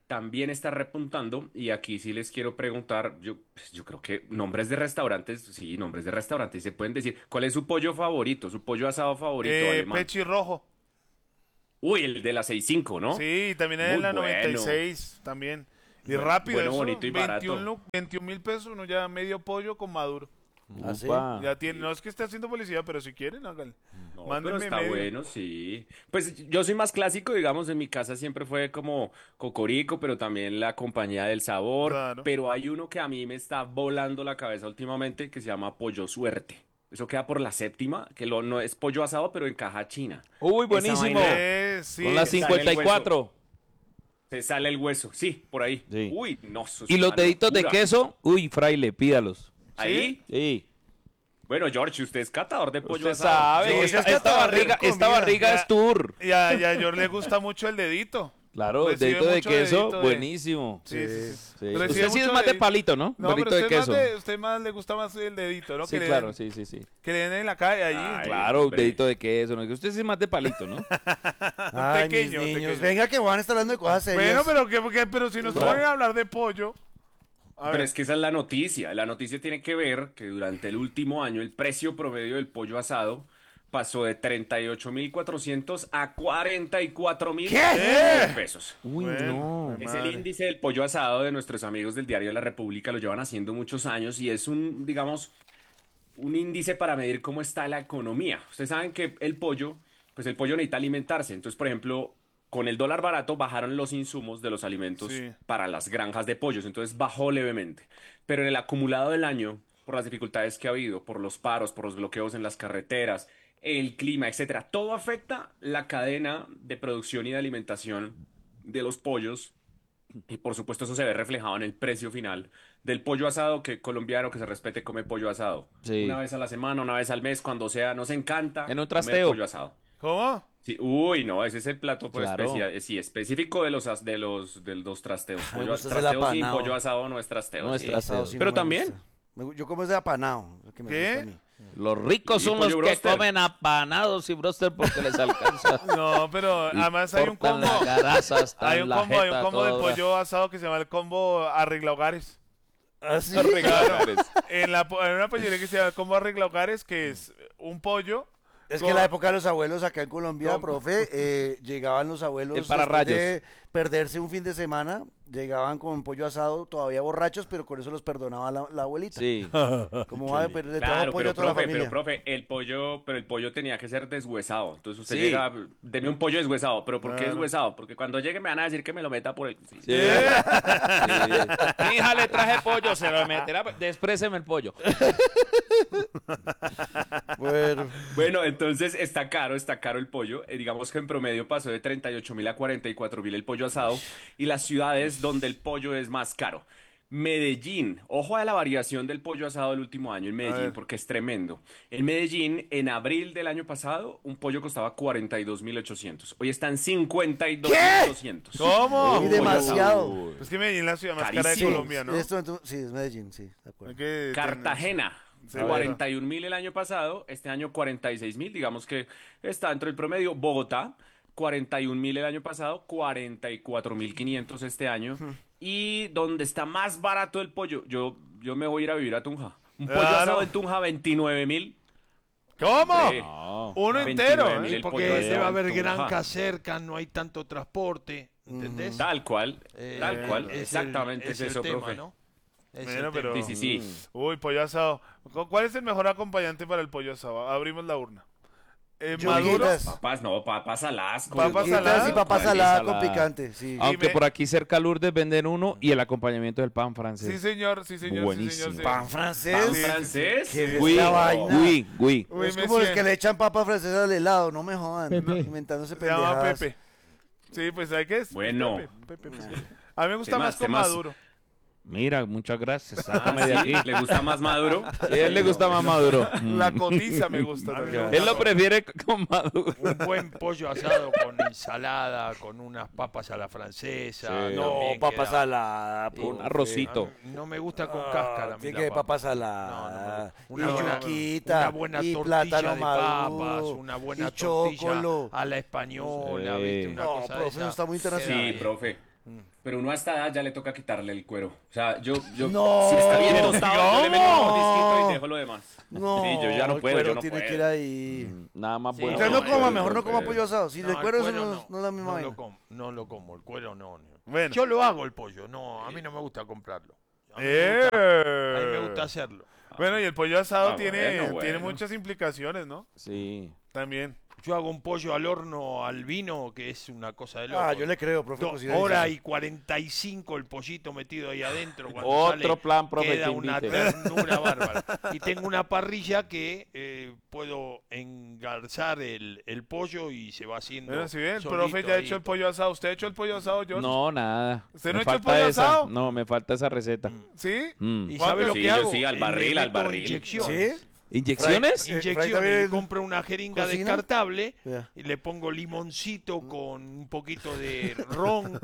F: también está repuntando y aquí sí les quiero preguntar, yo, pues, yo creo que nombres de restaurantes, sí, nombres de restaurantes se pueden decir. ¿Cuál es su pollo favorito, su pollo asado favorito
B: Eh,
F: alemán?
B: Pechi Rojo.
F: Uy, el de la sesenta y cinco, ¿no?
B: Sí, también
F: Muy
B: en la
F: bueno.
B: noventa y seis también. Y
F: Bueno,
B: rápido,
F: bueno,
B: eso,
F: bonito y barato.
B: veintiún mil pesos, uno ya medio pollo con maduro.
A: ¿Ah, sí?
E: Upa.
B: Ya tiene, no es que esté haciendo publicidad, pero si quieren, háganle.
F: No,
B: Mándenme
F: pero está
B: medio.
F: bueno, sí. Pues yo soy más clásico, digamos, en mi casa siempre fue como Cocorico, pero también la compañía del sabor.
B: Claro.
F: Pero hay uno que a mí me está volando la cabeza últimamente que se llama Pollo Suerte. Eso queda por la séptima, que lo, no es pollo asado, pero en caja china.
E: Uy,
F: Esa
E: buenísimo.
F: vaina
B: Eh, sí.
E: Con la
F: sale el
E: cincuenta y cuatro.
F: Se sale el hueso, sí, por ahí.
E: Sí.
F: Uy, no, eso es
E: Y los
F: una
E: deditos de
F: locura.
E: queso, uy, fraile, pídalos.
F: Ahí.
E: Sí.
F: Bueno, George, usted es catador de pollo
E: Usted
F: asado.
E: sabe,
A: Sí,
E: esta,
A: es que
E: esta
A: hasta
E: barriga,
A: barrer
E: esta
A: comida.
E: barriga
B: Ya.
E: es tour.
B: Y a, y a George le gusta mucho el dedito.
E: Claro, el
B: Recibe
E: dedito de
B: mucho
E: queso,
B: dedito de-
E: buenísimo.
B: Sí, sí, sí.
E: Sí.
B: Recibe
E: Usted sí es
B: mucho
E: más de
B: dedito.
E: palito, ¿no?
B: No,
E: Palito
B: pero
E: de
B: usted,
E: queso.
B: Más de, usted más le gusta más el dedito, ¿no?
E: Sí,
B: que le
E: claro,
B: den,
E: sí, sí, sí.
B: que le den en la calle ahí.
F: Ay,
E: Claro,
F: hombre.
E: dedito de queso, ¿no? Que usted sí es más de palito, ¿no?
A: Ay,
B: Pequeño,
A: mis niños.
B: pequeño.
A: Venga, que Juan está hablando de cosas serias.
B: Bueno, pero, que, que- pero si nos
A: No.
B: ponen a hablar de pollo. A
F: Pero
B: ver,
F: es que esa es la noticia. La noticia tiene que ver que durante el último año el precio promedio del pollo asado pasó de treinta y ocho mil cuatrocientos a cuarenta y cuatro mil pesos.
E: Uy,
B: Bueno,
E: no.
F: Es
B: madre.
F: el índice del pollo asado de nuestros amigos del Diario de la República, lo llevan haciendo muchos años y es un, digamos, un índice para medir cómo está la economía. Ustedes saben que el pollo, pues el pollo necesita alimentarse. Entonces, por ejemplo, con el dólar barato bajaron los insumos de los alimentos
B: Sí.
F: para las granjas de pollos, entonces bajó levemente. Pero en el acumulado del año, por las dificultades que ha habido, por los paros, por los bloqueos en las carreteras, el clima, etcétera, todo afecta la cadena de producción y de alimentación de los pollos. Y por supuesto eso se ve reflejado en el precio final del pollo asado, que colombiano que se respete come pollo asado.
E: Sí.
F: Una vez a la semana, una vez al mes, cuando sea, nos encanta
E: En un
F: comer
E: trasteo.
F: pollo asado.
B: ¿Cómo?
F: Sí, uy, no, ese es el plato pues,
E: Claro.
F: especia- sí, específico de los as- de los de los trasteos.
A: me
F: Pollo,
A: gusta ese
F: trasteo sin
A: apanado.
F: pollo asado no es trasteo.
E: No es
F: sí.
E: trasteo.
A: Asado sí
F: Pero
A: no me
F: también.
A: gusta. Me gu- Yo como ese apanado. Lo que me
B: ¿Qué?
A: gusta a mí.
E: Los ricos
F: Y
E: son los
F: pollo
E: que
F: broster.
E: comen apanados y broster porque les alcanza.
B: No, pero además hay un
E: Cortan
B: combo.
E: la grasa hasta
B: Hay
E: en
B: un
E: la
B: combo, hay un
E: jeta
B: combo de
E: toda.
B: pollo asado que se llama el combo arregla hogares.
A: ¿Ah, sí?
B: En, la, po- en una pollería que se llama el combo arregla hogares, que es un pollo.
A: Es que
B: con-
A: en la época de los abuelos acá en Colombia,
B: ¿Cómo?
A: profe, eh, llegaban los abuelos
E: El
A: después
E: pararrayos.
A: de perderse un fin de semana, llegaban con pollo asado, todavía borrachos, pero con eso los perdonaba la, la abuelita.
E: Sí.
A: Como va a perder le trajo
F: Claro,
A: pollo
F: pero
A: a toda la
F: profe,
A: familia.
F: pero profe, el pollo, pero el pollo tenía que ser deshuesado. Entonces usted
E: Sí.
F: llega, deme un pollo deshuesado, pero ¿por qué
B: Claro.
F: deshuesado? Porque cuando llegue me van a decir que me lo meta por el. Sí.
E: Sí. Mi hija le traje pollo, se lo meterá. Despréceme el pollo.
A: Bueno,
F: Bueno, entonces está caro, está caro el pollo. Eh, digamos que en promedio pasó de treinta y ocho mil a cuarenta y cuatro mil el pollo asado. Y las ciudades donde el pollo es más caro. Medellín, ojo a la variación del pollo asado del último año en Medellín,
B: ver.
F: porque es tremendo. En Medellín, en abril del año pasado, un pollo costaba cuarenta y dos mil ochocientos. Hoy está en cincuenta y dos mil doscientos.
B: ¿Cómo?
A: y
F: pollo
A: demasiado.
B: Es que Medellín es la ciudad más cara de
F: Carísimo.
B: Colombia, ¿no?
A: Esto, entonces- sí, es Medellín, sí, de acuerdo.
B: Hay que
F: Cartagena,
B: Sí,
F: cuarenta y un mil el año pasado, este año cuarenta y seis mil, digamos que está dentro del promedio. Bogotá, cuarenta y un mil el año pasado, cuarenta y cuatro mil quinientos este año. Y donde está más barato el pollo, yo, yo me voy a ir a vivir a Tunja. Un pollo
B: Claro.
F: asado en Tunja, veintinueve mil.
B: ¿Cómo?
F: Sí.
E: No.
B: Uno entero.
F: veintinueve mil
B: ¿eh?
F: el
C: Porque
F: pollo
C: debe
F: asado
C: haber
F: en Tunja.
C: granja cerca, no hay tanto transporte, ¿entendés?
F: Tal cual,
C: Eh,
F: tal cual,
C: es el-
F: exactamente es,
C: el
F: eso,
C: tema,
F: profe.
C: ¿no? Es
B: Bueno,
C: el
B: pero-
C: tema.
F: Sí, sí, sí.
B: Uy, pollo asado. ¿Cu- ¿Cuál es el mejor acompañante para el pollo asado? Abrimos la urna. Eh, maduro.
A: Yuquitas,
F: Papas, no, papas saladas. con-
B: Papas
A: yuquitas
B: saladas.
A: y papa
E: Con
A: salada con
E: ensalada.
A: picante, sí.
E: Aunque
B: me-
E: por aquí cerca Lourdes venden uno y el acompañamiento del pan
B: Sí,
E: francés.
B: señor, sí, señor.
E: Buenísimo.
B: Sí, señor, sí.
A: Pan francés.
F: ¿Pan
B: Sí,
F: francés?
A: ¿Qué es
F: Uy,
A: esta
F: no.
A: vaina?
E: Uy, uy.
B: Uy,
A: Es
B: me
A: como los
B: siento-
A: que le echan papa francesa al helado, no me jodan. Inventándose
B: Se llama
A: pendejadas.
B: Pepe. Sí, pues ¿sabes qué es?
F: Bueno.
B: Pepe, Pepe, sí. A mí me gusta
F: ¿Qué
B: más
F: más, qué
B: con
F: más?
B: maduro.
E: Mira, muchas gracias.
F: Ah,
E: Sácame de
F: sí,
E: aquí.
F: ¿le gusta más maduro?
E: Sí, a él le gusta más maduro.
B: La
E: Mm.
B: cotiza me gusta también.
E: Él lo prefiere con maduro.
C: Un buen pollo asado con ensalada, con unas papas a la francesa.
E: Sí.
A: No,
C: también
A: papa
C: queda-
A: salada.
C: Sí,
E: Un
A: profe.
E: arrocito.
C: A mí No me gusta con
A: Ah,
C: cáscara. a mí
A: tiene
C: la
A: que
C: papa.
A: papa salada.
C: No, no, no.
A: y
C: Una buena-
A: yuquita.
C: Una buena
A: y
C: tortilla
A: plátano
C: de
A: maduro.
C: papas, una buena
A: y
C: tortilla
A: chocolo.
C: a la española,
E: Sí.
C: ¿viste? Una
A: No,
C: cosa de
A: profe,
C: esa.
A: está muy
C: Queda
F: Sí,
A: internacional.
C: bien.
F: profe. Pero uno a esta edad ya le toca quitarle el cuero. O sea, yo, yo
A: No.
F: si está bien tostado, yo le meto un
A: No.
F: mordisquito y dejo lo demás.
A: No,
E: Sí, yo ya no
A: el
E: puedo,
A: cuero
E: yo no
A: tiene
E: puedo.
A: que ir ahí.
E: Nada más
C: Sí.
E: bueno.
A: Usted no
C: No,
A: coma,
C: no,
A: mejor no
F: no,
A: coma
F: no.
A: pollo asado. Si
C: No,
A: el
C: el
A: cuero eso
C: cuero
A: no, es- no es la misma
C: no
A: vaina.
C: lo como, no lo como, el cuero no. no.
B: Bueno.
C: Yo lo hago el pollo, no, a mí no me gusta comprarlo. A mí, me, gusta, a mí me gusta hacerlo.
B: Bueno, y el pollo asado
F: Ah,
B: tiene,
F: bueno,
B: tiene
F: bueno.
B: muchas implicaciones, ¿no?
E: Sí.
B: También.
C: Yo hago un pollo al horno al vino, que es una cosa de loco.
A: Ah, yo le creo, profe.
C: Do-
A: cocina
C: hora
A: dice.
C: y cuarenta y cinco el pollito metido ahí adentro. Cuando
E: Otro
C: sale,
E: plan, profe,
C: queda
E: que
C: una
E: invite.
C: ternura bárbara. Y tengo una parrilla que eh, puedo engarzar el, el pollo y se va haciendo.
B: Bueno, si bien, el
C: solito
B: profe ya ha
C: ahí.
B: hecho el pollo asado. ¿Usted ha hecho el pollo asado, George?
E: No, nada.
B: ¿Usted
E: Me
B: no ha hecho el
E: falta
B: pollo
E: esa.
B: asado?
E: No, me falta esa receta.
B: ¿Sí?
E: Mm.
C: ¿Y
B: ¿Cuándo?
C: sabe lo
F: Sí,
C: que
F: yo
C: hago?
F: sí, al
C: Le
F: barril, al
C: meto
F: barril.
C: inyecciones.
A: ¿Sí?
E: ¿Inyecciones?
A: Fray-
C: Inyecciones,
A: también
C: le compro una jeringa
A: cocina.
C: descartable
A: Ya.
C: y le pongo limoncito con un poquito de ron,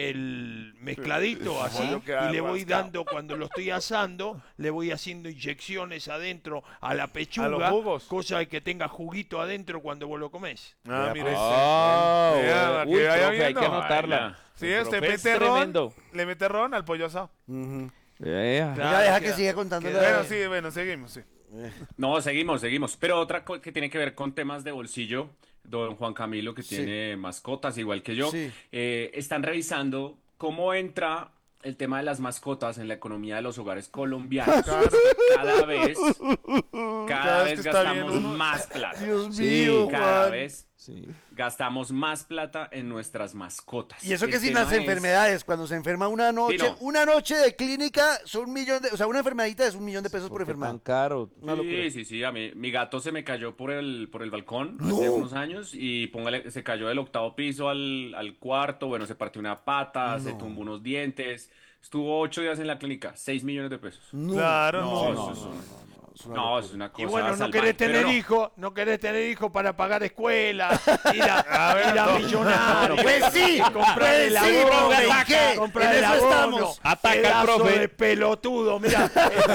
C: el mezcladito así,
B: Pollo queda
C: y le voy
B: rascado.
C: dando, cuando lo estoy asando, le voy haciendo inyecciones adentro a la pechuga,
B: A los jugos.
C: cosa de que tenga juguito adentro cuando vos lo comés.
B: Ah, mire.
E: Ah,
B: Vea,
E: bueno.
B: que
E: Uy,
B: vaya
E: profe, hay
B: viendo.
E: que anotarla.
B: Sí,
E: El
B: usted
E: profe es
B: mete ron,
E: tremendo.
B: le mete ron al pollo asado.
A: Ujú.
E: Vea.
C: Claro,
A: Oiga, deja
C: queda-
A: que siga contando
C: queda-
A: la...
B: Bueno, sí, bueno, seguimos, sí.
F: No, seguimos, seguimos. Pero otra cosa que tiene que ver con temas de bolsillo, don Juan Camilo, que
A: Sí.
F: tiene mascotas igual que yo,
A: Sí.
F: eh, están revisando cómo entra el tema de las mascotas en la economía de los hogares colombianos. Cada vez, cada
B: Cada vez
F: vez
B: que está
F: gastamos
B: bien uno-
F: más plata.
A: Dios
E: Sí.
A: mío,
F: Cada
A: Juan.
F: vez
E: Sí.
F: gastamos más plata en nuestras mascotas.
A: Y eso que
F: El
A: sin
F: tema
A: las
F: es-
A: enfermedades, cuando se enferma una noche,
F: Sí, no.
A: una noche de clínica son un millón de, o sea, una enfermedita es un millón de pesos por
E: ¿Por qué
A: enfermedad.
E: tan caro?
A: Una locura.
F: Sí, sí, sí, a mí, mi gato se me cayó por el, por el balcón hace unos años y póngale, se cayó del octavo piso al, al cuarto, bueno, se partió una pata, se tumbó unos dientes, estuvo ocho días en la clínica, seis millones de pesos.
A: No,
B: Claro,
F: No,
B: no.
F: eso es un- no, es una cosa
C: Y bueno, no
F: salvaje,
C: querés
F: pero
C: tener
F: no.
C: hijos, no querés tener hijos para pagar escuela, ir a,
B: A ver,
C: ir a
B: no.
C: millonario,
A: Pues sí,
C: comprar
A: pues
C: el
A: sí,
C: abono,
A: profe, ¿y qué?
C: comprar
A: En
C: el
A: eso
C: abono,
A: estamos.
E: Ataca al
C: pedazo
E: profe.
C: de pelotudo, mira,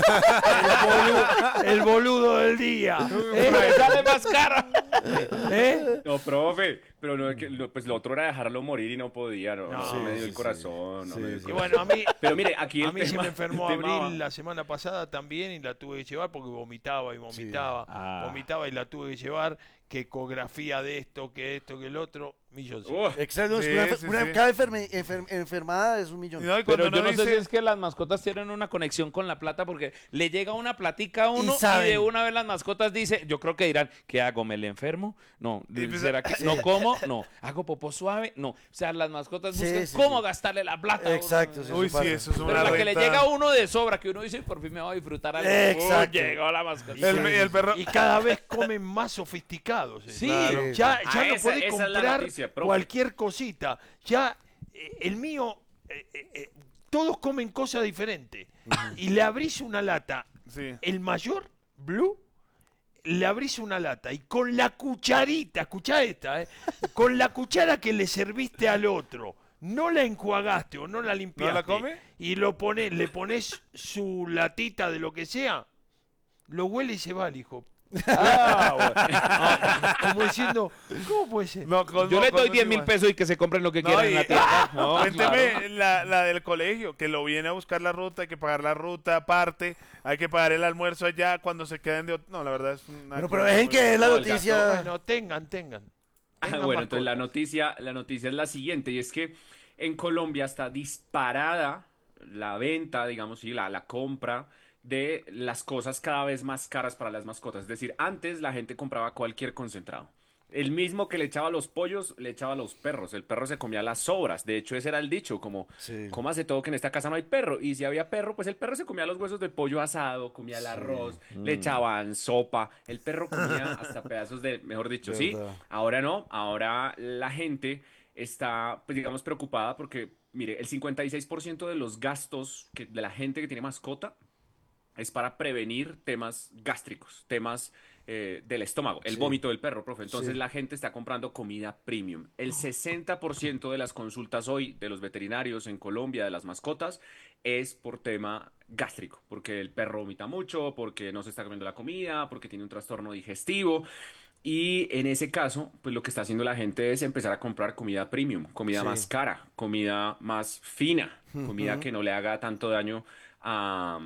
C: el, el boludo, el boludo del día, ¿eh?
E: ¡Sale más caro!
C: ¿Eh?
F: No, profe, pero no, que- lo- pues lo otro era dejarlo morir y no podía, no,
C: No,
F: no me dio
A: sí,
F: el
A: sí.
F: corazón, no
A: Sí,
F: me dio el
A: sí.
C: Y
F: corazón.
C: bueno, a mí,
F: Pero mire, aquí el
C: a mí se
F: tema-
C: me enfermó
F: el tema
C: Abril
F: va-
C: la semana pasada también y la tuve que llevar porque vomitaba y vomitaba,
E: Ah.
C: vomitaba y la tuve que llevar, que ecografía de esto, que esto, que el otro, millones.
F: Uf,
A: Exacto, es
B: Sí,
A: una,
B: sí,
A: una-
B: sí.
A: cada enferme- enfer- enfermada es un millón.
B: No, y
E: Pero
B: cuando
E: yo
B: uno
E: no sé si
B: dice-
E: es que las mascotas tienen una conexión con la plata porque le llega una platica a uno
A: Y
E: y,
A: saben.
E: de una vez las mascotas dice, yo creo que dirán, ¿qué hago? ¿Me le enfermo? No.
B: Y pues,
E: ¿Será que no como? No. ¿Hago popó suave? No. O sea, las mascotas
A: Sí,
E: buscan
A: sí,
E: cómo
A: sí.
E: gastarle la plata. a uno.
A: Exacto, sí,
B: Uy,
A: eso
B: sí,
A: pasa.
B: eso es
E: Pero
B: una
E: la que le
B: renta.
E: llega a uno de sobra, que uno dice, por fin me voy a disfrutar algo.
A: Exacto.
E: Uy, llegó la mascota.
B: El, y el perro...
C: Y cada vez comen más sofisticados. ¿eh?
E: Sí.
A: Claro.
C: Ya,
F: Ah,
C: ya no
F: esa-
C: podés
F: esa es la
C: comprar
F: noticia, profe.
C: cualquier cosita. Ya, eh, el mío, eh, eh, eh, todos comen cosas diferentes. Y le abrís una lata,
B: Sí.
C: el mayor, Blue, le abrís una lata y con la cucharita, escuchá esta, eh, con la cuchara que le serviste al otro, no la enjuagaste o no la limpiaste.
B: come?
C: Y lo pones, le pones su latita de lo que sea, lo huele y se va el hijo.
E: Ah, bueno.
C: Ah, como diciendo, ¿cómo puede ser?
B: No, con-
E: Yo
B: no,
E: le
B: con-
E: doy diez mil
B: igual.
E: pesos y que se compren lo que
B: No,
E: quieran en
B: y-
E: la tienda. No,
B: Cuénteme
E: claro.
B: la, la del colegio, que lo viene a buscar la ruta, hay que pagar la ruta aparte, hay que pagar el almuerzo allá cuando se queden de... ot- No, la verdad es una...
A: Bueno, pero
B: cosa
A: dejen
B: muy-
A: que es la
F: No, el
A: noticia.
C: Bueno, tengan, tengan.
F: Ah,
C: Tengan
F: bueno, entonces la
C: mascotas.
F: noticia, la noticia es la siguiente, y es que en Colombia está disparada la venta, digamos, y la, la compra de las cosas cada vez más caras para las mascotas. Es decir, antes la gente compraba cualquier concentrado. El mismo que le echaba a los pollos, le echaba a los perros. El perro se comía las sobras. De hecho, ese era el dicho, como,
A: Sí.
F: cómase todo que en esta casa no hay perro. Y si había perro, pues el perro se comía los huesos de pollo asado, comía el arroz, le echaban sopa. El perro comía hasta pedazos de, mejor dicho, ¿sí?
A: Verdad.
F: Ahora no, ahora la gente está, pues digamos, preocupada porque, mire, el cincuenta y seis por ciento de los gastos que, de la gente que tiene mascota es para prevenir temas gástricos, temas eh, del estómago, el
A: Sí.
F: vómito del perro, profe. Entonces
A: Sí.
F: la gente está comprando comida premium. El sesenta por ciento de las consultas hoy de los veterinarios en Colombia, de las mascotas, es por tema gástrico, porque el perro vomita mucho, porque no se está comiendo la comida, porque tiene un trastorno digestivo. Y en ese caso, pues lo que está haciendo la gente es empezar a comprar comida premium, comida
A: Sí.
F: más cara, comida más fina, comida
A: Ujú.
F: que no le haga tanto daño a,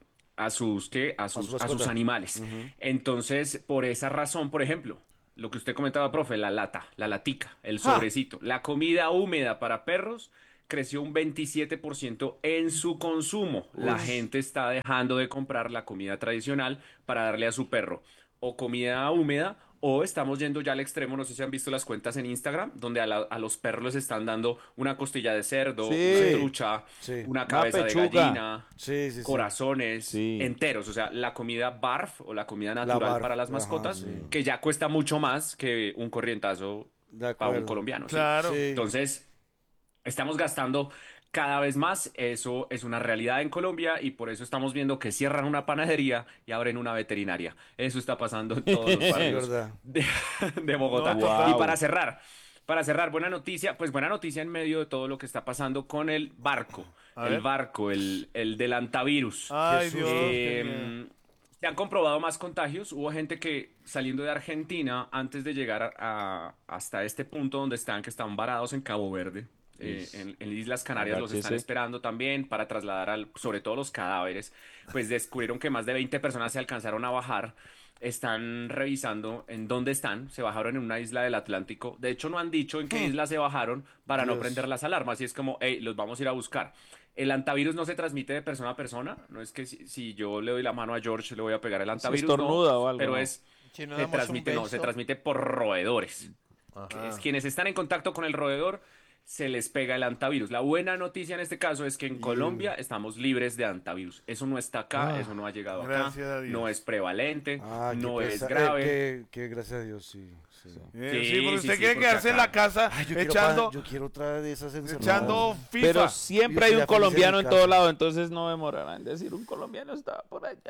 F: a sus, ¿qué? A
A: su
F: sus, a sus
A: mascota.
F: animales.
A: Ujú.
F: Entonces, por esa razón, por ejemplo, lo que usted comentaba, profe, la lata, la latica, el
A: Ja.
F: sobrecito, la comida húmeda para perros creció un veintisiete por ciento en su consumo. La gente está dejando de comprar la comida tradicional para darle a su perro o comida húmeda o estamos yendo ya al extremo, no sé si han visto las cuentas en Instagram, donde a, la- a los perros les están dando una costilla de cerdo,
G: Sí.
F: una trucha,
A: Sí.
F: una cabeza de
G: pechuga.
F: gallina,
A: Sí, sí, sí.
F: corazones
G: Sí.
F: enteros, o sea, la comida barf o la comida
A: La
F: natural
A: barf,
F: para las
A: ajá,
F: mascotas,
A: sí.
F: que ya cuesta mucho más que un corrientazo
A: De
F: para un
A: acuerdo.
F: colombiano. ¿sí?
B: Claro.
A: Sí.
F: Entonces, estamos gastando cada vez más, eso es una realidad en Colombia y por eso estamos viendo que cierran una panadería y abren una veterinaria. Eso está pasando en todos los
A: Sí,
F: barrios
A: verdad.
F: de, de Bogotá.
B: No,
G: total.
F: Y para cerrar, para cerrar, buena noticia, pues buena noticia en medio de todo lo que está pasando con el barco,
B: A
F: el
B: ver.
F: barco, el, el del antivirus.
B: Ay,
A: Qué
B: Dios.
A: susto.
B: qué miedo.
F: Eh, se han comprobado más contagios. Hubo gente que saliendo de Argentina, antes de llegar a- a- hasta este punto donde están, que están varados en Cabo Verde, eh, en, en Islas Canarias los están
G: Agáchese.
F: esperando también para trasladar al, sobre todo los cadáveres, pues descubrieron que más de veinte personas se alcanzaron a bajar. Están revisando en dónde están. Se bajaron en una isla del Atlántico. De hecho, no han dicho en qué isla se bajaron para no
A: Dios.
F: prender las alarmas. Y es como, hey, los vamos a ir a buscar. El antivirus no se transmite de persona a persona. No es que si, si yo le doy la mano a George le voy a pegar el antivirus.
G: estornuda
F: no,
G: o algo,
F: pero
G: ¿no?
F: es
C: Si nos
F: se
C: damos un
F: transmite, no, se
C: beso.
F: transmite por roedores. Que es quienes están en contacto con el roedor se les pega el antivirus. La buena noticia en este caso es que en Colombia estamos libres de antivirus. Eso no está acá, eso no ha llegado acá,
B: Gracias a Dios.
F: no es prevalente,
A: Ah, qué
F: no es
A: pesa-
F: grave.
A: eh, que, que gracias a Dios, sí. sí.
B: Eh,
F: Sí,
B: sí, porque
F: sí,
B: usted
F: sí,
B: quiere
F: porque
B: quedarse en
F: acá-
B: la casa
A: Ay, yo, quiero
B: echando,
A: pa- yo quiero otra de esas encerradas.
B: echando FIFA.
G: Pero siempre
A: Yo
G: hay
A: estoy
G: un
A: ya feliz en
G: colombiano
A: mi
G: en
A: casa.
G: todo lado, entonces no demorará en decir un colombiano estaba por allá.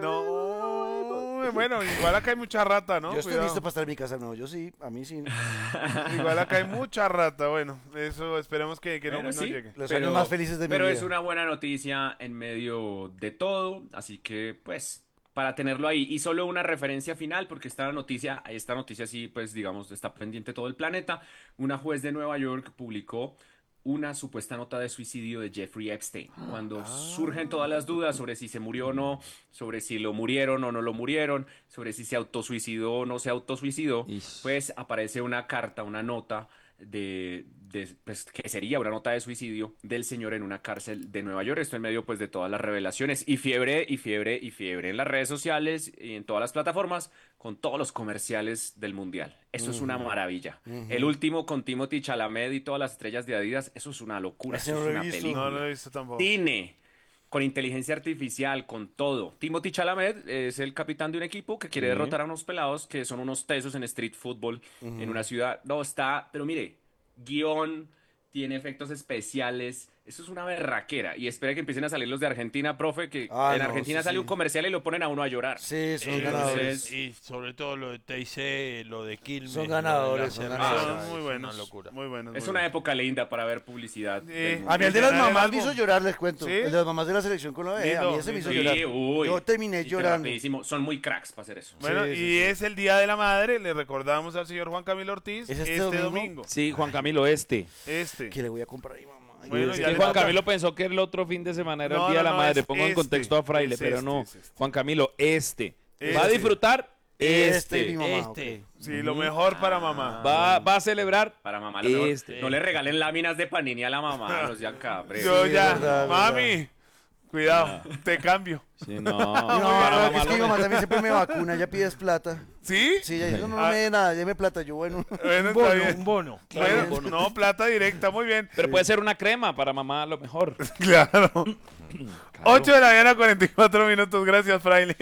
B: No, bueno, igual acá hay mucha rata, ¿no?
A: Yo estoy
B: Cuidado.
A: listo para estar en mi casa. No, yo sí, a mí sí.
B: Igual acá hay mucha rata. Bueno, eso esperemos que, que no,
F: Pero
B: no
F: sí,
B: llegue.
A: Los años más felices de mi
F: pero
A: vida.
F: es una buena noticia en medio de todo, así que pues para tenerlo ahí y solo una referencia final porque esta noticia, esta noticia sí pues digamos está pendiente todo el planeta. Una juez de Nueva York publicó una supuesta nota de suicidio de Jeffrey Epstein. Cuando surgen todas las dudas sobre si se murió o no, sobre si lo murieron o no lo murieron, sobre si se autosuicidó o no se autosuicidó,
G: Ish.
F: pues aparece una carta, una nota de, de, pues, que sería una nota de suicidio del señor en una cárcel de Nueva York. Esto en medio pues de todas las revelaciones y fiebre y fiebre y fiebre en las redes sociales y en todas las plataformas con todos los comerciales del mundial. Eso es una maravilla. El último con Timothy Chalamet y todas las estrellas de Adidas, eso es una locura,
A: Ese
F: eso
A: no
F: es
A: lo he
F: una
A: visto.
F: película.
B: No lo he visto tampoco.
F: Cine, con inteligencia artificial, con todo. Timothy Chalamet es el capitán de un equipo que quiere
G: Sí.
F: derrotar a unos pelados que son unos tesos en street football en una ciudad. No, está, pero mire, guión, tiene efectos especiales. Eso es una berraquera. Y espera que empiecen a salir los de Argentina, profe, que
A: Ah,
F: en
A: no,
F: Argentina
A: sí,
F: sale
A: sí.
F: un comercial y lo ponen a uno a llorar.
A: Sí, son
F: Eh,
A: ganadores.
F: entonces-
C: Y sobre todo lo de T I C, lo de Quilmes.
A: Son
C: lo de
A: ganadores,
C: la
A: son
C: cerveza,
A: ganadores.
B: Son
C: es
B: muy
C: una
B: buenos.
C: locura.
B: Muy buenos.
F: Es
B: muy
F: una
B: buenos.
F: época linda para ver publicidad.
B: Sí.
F: del
A: A mí
F: mundial.
A: el de las
B: Ganar
A: mamás
B: algo.
A: me hizo llorar, les cuento.
B: ¿Sí?
A: El de las mamás de la selección colombiana. A mí
B: Lindo,
A: ese me hizo
B: lindo.
A: llorar.
F: Sí, uy.
A: Yo terminé
F: Y que
A: llorando.
F: rapidísimo. Son muy cracks para hacer eso.
B: Bueno,
A: Sí,
B: y
A: sí, sí.
B: es el Día de la Madre. Le recordamos al señor Juan Camilo Ortiz
A: ¿Es este
B: este,
A: domingo?
B: domingo.
G: Sí, Juan Camilo este.
B: Este.
A: ¿Qué le voy a comprar ahí, mamá? Ay,
B: Bueno,
G: Es
B: ya
G: que
B: le
G: Juan
B: toca.
G: Camilo pensó que el otro fin de semana era
B: No,
G: el Día de
B: no,
G: la
B: no,
G: Madre.
B: es
G: Pongo en
B: este,
G: contexto a Fraile,
B: es
G: pero
B: este,
G: no.
B: es este.
G: Juan Camilo, este.
B: Este.
G: Va a disfrutar
A: Este,
G: este.
A: mi mamá,
C: Este.
A: ok.
B: Sí, lo mejor para mamá.
G: Va, va a celebrar
F: Para mamá, lo mejor.
G: Este.
F: No le regalen láminas de panini a la mamá, no sean cabres.
B: Yo
A: Sí,
B: ya,
A: verdad,
B: mami, cuidado, te cambio.
G: Sí, no.
A: No,
G: Para
A: no,
G: mamá
A: es que mi
G: lo-
A: mamá también siempre me vacuna, ella pides plata.
B: ¿Sí?
A: Sí, ella dice, no, no, no
B: Ah.
A: me dé nada, déme plata. Yo, bueno,
B: Bueno,
C: Un bono,
B: está bien.
C: un bono.
B: Bueno, no, plata directa, muy bien.
G: Pero puede ser una crema para mamá a lo mejor.
B: Claro. ocho de la mañana, cuarenta y cuatro minutos. Gracias, Fraile.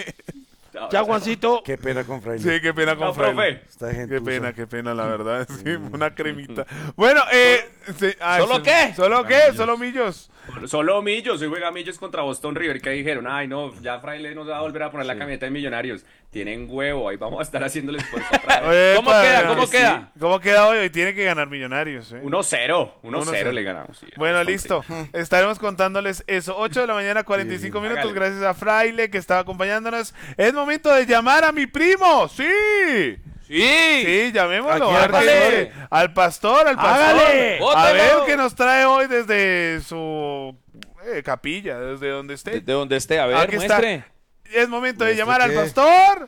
C: Ya, Juancito.
A: qué pena con Fraile.
B: Sí, qué pena con
F: No,
B: Fraile.
F: profe.
A: Esta gente
B: Qué pena, qué pena, la verdad. Sí, una cremita. Bueno, eh. sí, ah,
G: ¿Solo
B: sí.
G: qué?
B: ¿Solo qué? Solo millos.
F: Solo Millos, hoy juega Millos contra Boston River. ¿Qué dijeron? Ay, no, ya Fraile nos va a volver a poner la camiseta de Millonarios. Tienen huevo, ahí vamos a estar haciendo el esfuerzo otra vez.
G: ¿Cómo
B: Epa,
G: queda? ¿Cómo
B: sí.
G: queda?
B: ¿Cómo queda hoy? Hoy tiene que ganar Millonarios. ¿eh?
F: uno cero, uno
B: Uno cero.
F: cero le ganamos. sí,
B: Bueno,
F: bastante.
B: listo. Estaremos contándoles eso. ocho de la mañana, cuarenta y cinco minutos.
F: Hágale.
B: Gracias a Fraile que estaba acompañándonos. Es momento de llamar a mi primo. ¡Sí!
E: Sí.
B: Sí, llamémoslo.
A: Aquí
B: a
A: al
B: ver qué-
A: pastor.
B: al pastor, al pastor.
C: Hágale.
B: A
E: Bótelo.
B: ver qué nos trae hoy desde su eh, capilla, desde donde esté.
E: De donde esté, a ver,
B: Aquí está.
E: muestre.
B: Es momento de
A: ¿Y esto
B: llamar al
A: qué?
B: pastor.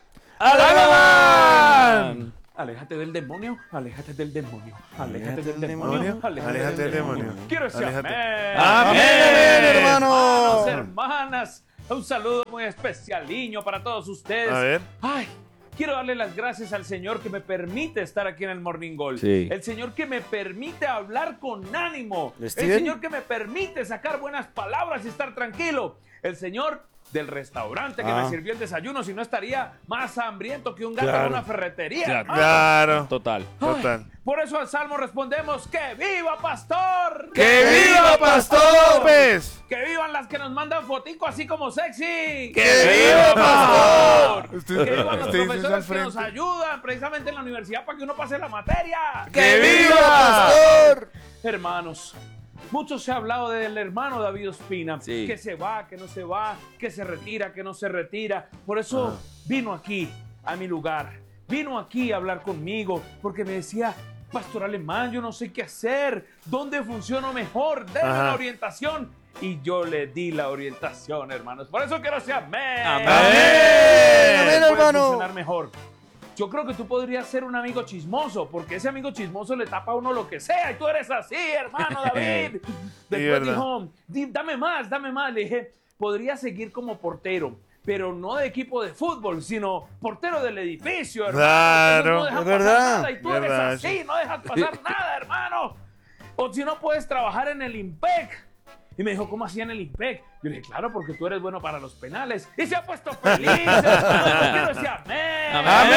B: ¡Alemán!
G: Aléjate del demonio, aléjate del demonio, aléjate
A: Aléjate
G: del
A: del
G: demonio,
A: demonio,
B: aléjate del demonio.
G: Quiero decir
B: Aléjate.
G: amén.
B: Amén.
A: Amén, hermano.
G: Hermanos, hermanas, un saludo muy especialiño para todos ustedes.
B: A ver.
G: Ay, quiero darle las gracias al Señor que me permite estar aquí en el Morning Gold.
E: Sí.
G: El Señor que me permite hablar con ánimo. El
A: ¿Steven?
G: Señor que me permite sacar buenas palabras y estar tranquilo. El Señor del restaurante que
A: Ah.
G: me sirvió el desayuno, si no estaría más hambriento que un gato
A: Claro.
G: en una ferretería.
E: Claro.
G: hermano.
B: Claro.
E: Total.
B: Total.
G: Por eso al Salmo respondemos, ¡que viva Pastor!
B: ¡Que viva Pastor López!
G: ¡Que vivan las que nos mandan fotico así como sexy!
B: ¡Que viva Pastor!
G: ¡Que
B: Usted,
G: vivan los
B: usted dice eso al
G: profesores que nos
B: frente.
G: ayudan precisamente en la universidad para que uno pase la materia!
B: ¡Que viva
A: Pastor!
G: Hermanos, mucho se ha hablado del hermano David Ospina,
E: Sí.
G: que se va, que no se va, que se retira, que no se retira. Por eso vino aquí, a mi lugar, vino aquí a hablar conmigo, porque me decía, Pastor Alemán, yo no sé qué hacer, ¿dónde funciono mejor? Denme
B: Ajá.
G: la orientación. Y yo le di la orientación, hermanos. Por eso quiero decir amén.
E: Amén.
A: Amén,
G: Puede
A: hermano.
G: funcionar mejor. Yo creo que tú podrías ser un amigo chismoso, porque ese amigo chismoso le tapa a uno lo que sea, y tú eres así, hermano David. Después
B: verdad.
G: dijo, "Di- dame más, dame más. Le dije, podría seguir como portero, pero no de equipo de fútbol, sino portero del edificio, hermano.
B: Claro,
G: Entonces no dejan
A: es
G: pasar
A: verdad.
G: nada, y tú
B: Verdad,
G: eres así,
B: sí.
G: no dejas pasar nada, hermano. O si no puedes trabajar en el IMPEC. Y me dijo, ¿cómo hacía en el IMPEC? Yo le dije, claro, porque tú eres bueno para los penales. Y se ha puesto feliz, hermano. Quiero decir amén.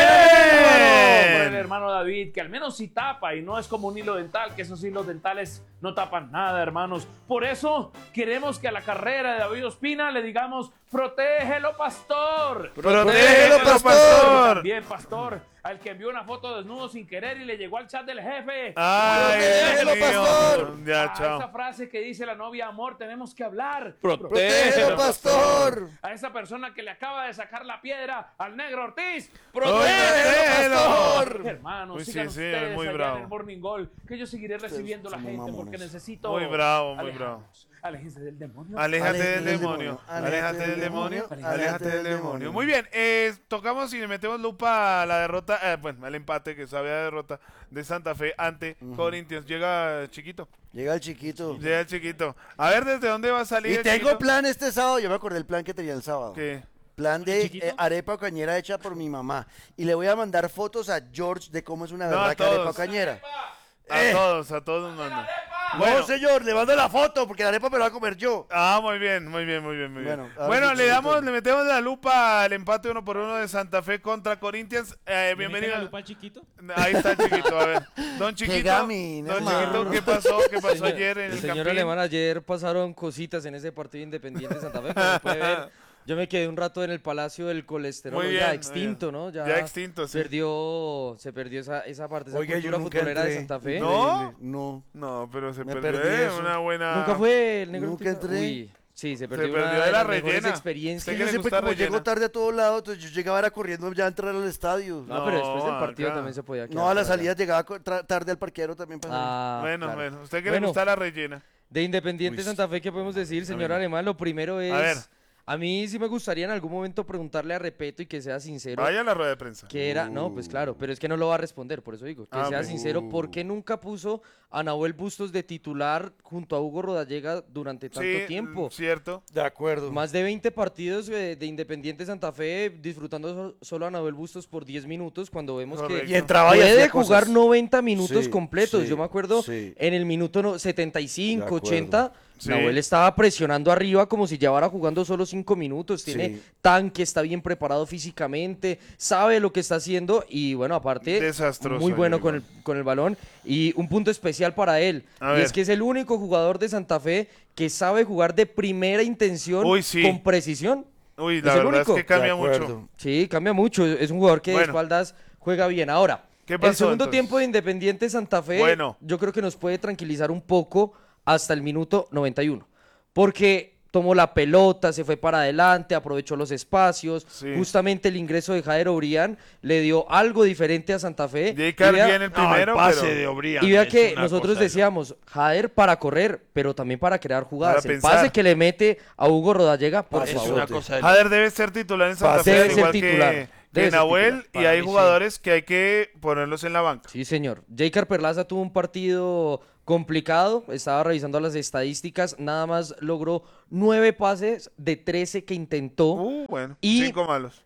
B: Amén.
G: Por el hermano David, que al menos sí tapa y no es como un hilo dental, que esos hilos dentales no tapan nada, hermanos. Por eso queremos que a la carrera de David Ospina le digamos, protégelo, pastor.
B: ¡Protégelo,
G: Y
B: pastor!
G: también, pastor, al que envió una foto desnudo sin querer y le llegó al chat del jefe.
B: ¡Ay,
A: ¡Protégelo,
B: Dios mío!
A: pastor!
B: Ya,
G: A esa
B: chao.
G: frase que dice la novia amor, tenemos que hablar.
A: ¡Protégelo, pastor!
G: A esa persona que le acaba de sacar la piedra al negro Ortiz.
B: ¡Protégelo!
A: pastor!
G: Hermanos,
B: Uy, sí,
G: sigan
B: sí,
G: ustedes
B: muy
G: allá
B: bravo.
G: en el Morning Gold, que yo seguiré recibiendo la
A: somos
G: gente
A: mamones.
G: porque necesito
B: Muy bravo, muy
G: alejarnos.
B: bravo.
G: Aléjense del demonio.
B: Aléjate del
A: Aléjate del
B: demonio,
A: demonio,
B: aléjate del demonio,
A: aléjate
B: aléjate del
A: del
B: demonio.
A: demonio.
B: Muy bien, eh, tocamos y le metemos lupa a la derrota, eh, bueno, al empate que sabía derrota de Santa Fe ante Corinthians. Llega Chiquito,
A: Llega el chiquito.
B: llega el Chiquito. A ver, ¿desde dónde va a salir
A: Y
B: el
A: tengo
B: Chiquito?
A: plan este sábado. Yo me acordé del plan que tenía el sábado.
B: ¿Qué?
A: Plan de
D: ¿Chiquito?
A: eh, arepa cañera hecha por mi mamá. Y le voy a mandar fotos a George de cómo es una
B: No, a
A: verdad arepa
B: todos.
A: cañera.
B: A
A: Eh.
B: todos, a todos nos mandan.
A: No,
B: Bueno.
A: señor, le mando la foto porque la arepa me la voy a comer yo.
B: Ah, muy bien, muy bien, muy bien, muy bien.
A: Bueno, ahora
B: Bueno,
A: sí,
B: le
A: Chiquito.
B: damos, le metemos la lupa al empate uno por uno de Santa Fe contra Corinthians. Eh, bienvenido.
D: lupa al chiquito?
B: Ahí está el Chiquito, a ver. Don Chiquito,
A: gamín,
B: don
A: hermano.
B: Chiquito, ¿qué pasó? ¿Qué pasó
H: Señor-
B: ayer en el,
H: el señor
B: Campín?
H: Alemán, ayer pasaron cositas en ese partido Independiente de Santa Fe, como puede ver. Yo me quedé un rato en el Palacio del Colesterol,
B: Muy
H: ya
B: bien,
H: extinto, ¿no? Ya,
B: Ya extinto, sí.
H: perdió, se perdió esa, esa parte, esa
A: Oiga, yo
H: cultura
A: nunca
H: futbolera de
A: entré.
H: Santa Fe.
B: No.
A: No.
B: No, pero se
A: Me
B: perdió
A: perdí
B: eh,
A: eso.
B: una buena...
H: Nunca fue el negro.
A: Nunca
H: Ortiz?
A: entré.
H: Uy, sí, se perdió,
B: perdió
H: una
B: de
H: de
B: la
H: las mejores
B: rellena.
H: experiencias.
B: Usted
A: Yo
B: que le
A: siempre
B: gusta
A: como
B: rellena.
A: llego tarde a todos lados, entonces yo llegaba era corriendo ya a entrar al estadio.
H: No, pero después del
B: No,
H: partido
B: acá.
H: también se podía quedar.
A: No, a la
H: por allá.
A: salida llegaba co- tra- tarde al parqueadero también para salir.
H: Ah,
B: Bueno,
H: claro.
B: bueno, usted que le
H: Bueno.
B: gusta la rellena.
H: De Independiente
B: Uy,
H: Santa Fe, ¿qué podemos decir, señor
B: ver.
H: Alemán? Lo primero es...
B: A ver.
H: A mí sí me gustaría en algún momento preguntarle a Repeto y que sea sincero.
B: Vaya a la rueda de prensa.
H: Que era, no, pues claro, pero es que no lo va a responder, por eso digo, que
B: Ah,
H: sea
B: ok.
H: sincero, ¿por qué nunca puso a Nahuel Bustos de titular junto a Hugo Rodallega durante tanto
B: Sí,
H: tiempo?
B: cierto.
A: De acuerdo.
H: Más de veinte partidos eh, de Independiente Santa Fe disfrutando so- solo a Nahuel Bustos por diez minutos cuando vemos
B: Correcto.
H: que
A: Y entraba y
H: puede
A: hacía
H: jugar
A: cosas.
H: noventa minutos
A: Sí,
H: completos.
A: sí,
H: Yo me acuerdo
A: sí.
H: en el minuto no- setenta y
A: De
H: cinco,
A: acuerdo.
H: ochenta,
B: Sí.
H: Nahuel estaba presionando arriba como si llevara jugando solo cinco minutos. Tiene
A: Sí.
H: tanque, está bien preparado físicamente, sabe lo que está haciendo y bueno, aparte,
B: Desastroso
H: muy bueno
B: ayer,
H: con el, con el balón. Y un punto especial para él,
B: A
H: y
B: ver.
H: es que es el único jugador de Santa Fe que sabe jugar de primera intención
B: Uy, sí.
H: con precisión.
B: Uy,
H: Es
B: la
H: el
B: verdad
H: único.
B: es que cambia
A: De
B: mucho.
A: acuerdo.
H: Sí, cambia mucho. Es un jugador que de
B: Bueno.
H: espaldas juega bien. Ahora,
B: ¿Qué
H: el
B: pasó,
H: segundo
B: entonces?
H: tiempo de Independiente Santa Fe,
B: Bueno.
H: yo creo que nos puede tranquilizar un poco hasta el minuto noventa y uno. Porque tomó la pelota, se fue para adelante, aprovechó los espacios.
B: Sí.
H: Justamente el ingreso de Jader Obrián le dio algo diferente a Santa Fe.
B: J.
H: Y
B: Carr
H: vea-
B: viene el
C: No, el
B: primero,
C: pase
B: pero...
C: de Obrián
H: Y vea
C: es
H: que
C: una
H: nosotros
C: cosa de
H: decíamos, Jader para correr, pero también para crear jugadas.
B: Para
H: el
B: pensar.
H: pase que le mete a Hugo Rodallega, por
C: loco. Es
H: favor.
C: una cosa de
B: Jader debe ser titular en Santa
A: Pase.
B: Fe,
H: Debe
B: al
H: ser
B: igual
H: titular.
B: que,
H: Debe
B: que
H: ser
B: Nahuel,
H: titular.
B: y
H: Para
B: hay
H: mí sí.
B: jugadores que hay que ponerlos en la banca.
H: Sí, señor. J. Perlaza tuvo un partido complicado. Estaba revisando las estadísticas. Nada más logró nueve pases de trece que intentó.
B: Uh, bueno,
H: Y-
B: cinco malos.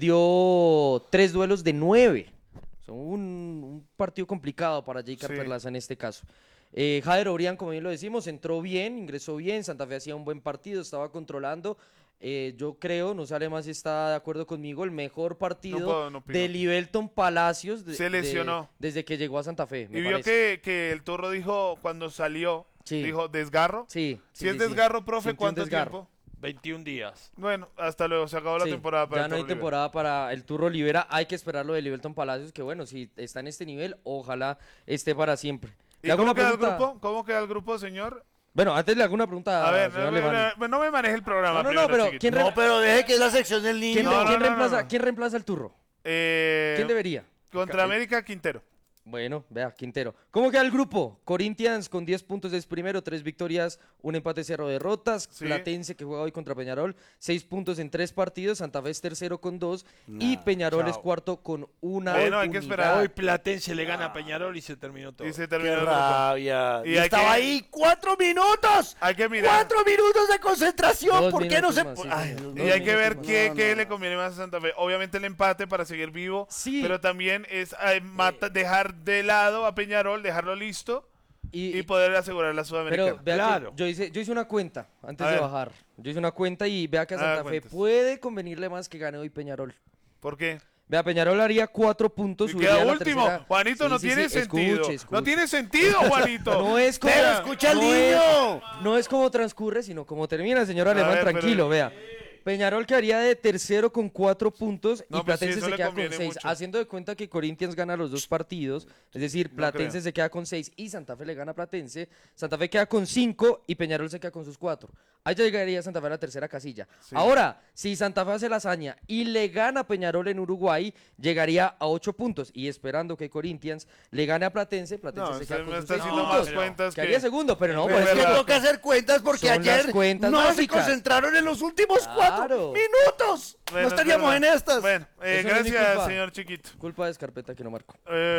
H: Perdió tres duelos de nueve. Son un, un partido complicado para J.
B: Sí.
H: Perlaza en este caso. Eh, Jader Obrián, como bien lo decimos, entró bien, ingresó bien. Santa Fe hacía un buen partido, estaba controlando. Eh, yo creo, no sé Alemán si está de acuerdo conmigo, el mejor partido
B: No puedo, no opino.
H: de Libelton Palacios de-
B: Se
H: de-
B: lesionó.
H: desde que llegó a Santa Fe. me
B: Y vio
H: parece.
B: que, que el Turro dijo, cuando salió,
H: Sí.
B: dijo, ¿desgarro?
H: Sí,
B: Si
H: sí,
B: es
H: sí, sí.
B: desgarro, profe,
H: Sintió un
B: ¿cuánto
H: desgarro.
B: tiempo?
C: veintiún días.
B: Bueno, hasta luego, se acabó la
H: Sí,
B: temporada para
H: ya
B: el
H: no hay
B: Turro Olivera.
H: temporada para el Turro Olivera. Hay que esperar lo de Libelton Palacios, que bueno, si está en este nivel, ojalá esté para siempre.
B: ¿Y
H: Le hago
B: cómo
H: una
B: queda el
H: pregunta-
B: grupo? ¿Cómo queda el grupo, señor?
H: Bueno, antes le hago una pregunta
B: A ver,
H: señor
B: no,
H: Alemán.
B: no, no me maneje el programa
H: No, no, no,
B: primero,
H: pero
B: chiquito.
H: ¿quién
A: No, pero deje que es la sección del niño.
H: ¿Quién,
B: No,
H: re-
B: no,
H: quién
B: no,
H: reemplaza,
B: no, no.
H: ¿Quién reemplaza al Turro?
B: Eh,
H: ¿Quién debería?
B: Contra América, Quintero.
H: Bueno, vea, Quintero. ¿Cómo queda el grupo? Corinthians con diez puntos es primero, tres victorias, un empate, cero derrotas.
B: Sí.
H: Platense, que juega hoy contra Peñarol, seis puntos en tres partidos. Santa Fe es tercero con dos. y Peñarol es cuarto con una
B: Bueno, hay que
H: unidad.
B: esperar.
C: Hoy Platense le gana a Peñarol y se terminó todo.
B: Y se
A: Qué
B: terminó el grupo.
A: rabia.
B: Y
A: Y
B: hay
A: estaba
B: que-
A: ahí cuatro minutos.
B: Hay que mirar.
A: Cuatro minutos de concentración.
H: Dos
A: ¿Por qué no
H: minutos
A: se
H: más, sí,
A: Ay,
H: señor.
A: Dios
B: Y
A: mío.
B: hay que ver
A: No,
B: qué,
A: no,
B: qué
A: no.
B: le conviene más a Santa Fe. Obviamente el empate para seguir vivo,
H: Sí.
B: pero también es eh, mata- dejar de lado a Peñarol, dejarlo listo
H: Y,
B: y poder asegurar la Sudamericana.
H: Pero vea que
C: Claro.
H: yo hice, yo hice una cuenta antes
B: A
H: de
B: ver.
H: bajar. Yo hice una cuenta y vea que a
B: A ver,
H: Santa Fe
B: cuentes.
H: puede convenirle más que gane hoy Peñarol.
B: ¿Por qué?
H: Vea, Peñarol haría cuatro puntos.
B: Y
H: subiría
B: queda
H: a la
B: último.
H: tercera.
B: Juanito,
H: Sí,
B: no
H: sí,
B: tiene
H: sí,
B: sentido.
H: escuche,
B: No
H: escuche.
B: tiene sentido, Juanito.
H: No es como,
A: Pero escucha al
H: no
A: niño.
H: Es, no es como transcurre, sino como termina, señor
B: A
H: Alemán.
B: ver, pero-
H: tranquilo, vea. Peñarol quedaría de tercero con cuatro puntos
B: No,
H: y
B: pues sí,
H: Platense
B: eso
H: se
B: le
H: queda con
B: conviene
H: seis.
B: mucho.
H: Haciendo de cuenta que Corinthians gana los dos partidos, es decir, Platense
B: creo.
H: se queda con seis y Santa Fe le gana a Platense. Santa Fe queda con cinco y Peñarol se queda con sus cuatro. Ahí ya llegaría Santa Fe a la tercera casilla. Ahora, si Santa Fe hace la hazaña y le gana a Peñarol en Uruguay, llegaría a ocho puntos. Y esperando que Corinthians le gane a Platense, Platense
B: No,
H: se
B: usted
H: queda con
B: me
H: sus
B: está
H: seis
B: haciendo
H: puntos.
B: más cuentas
H: Quedaría
B: que...
H: segundo, pero no,
B: Pero
H: pues
A: Es que
B: verdad.
A: toca hacer cuentas porque
H: Son las
A: ayer
H: cuentas
A: no se
H: básicas.
A: concentraron en los últimos cuatro
H: Claro.
A: minutos.
B: Bueno,
A: no
B: es
A: estaríamos en
B: verdad.
A: estas.
B: Bueno, eh,
H: Eso no es mi
B: gracias,
H: culpa.
B: señor Chiquito.
H: Culpa de Escarpeta que no marcó.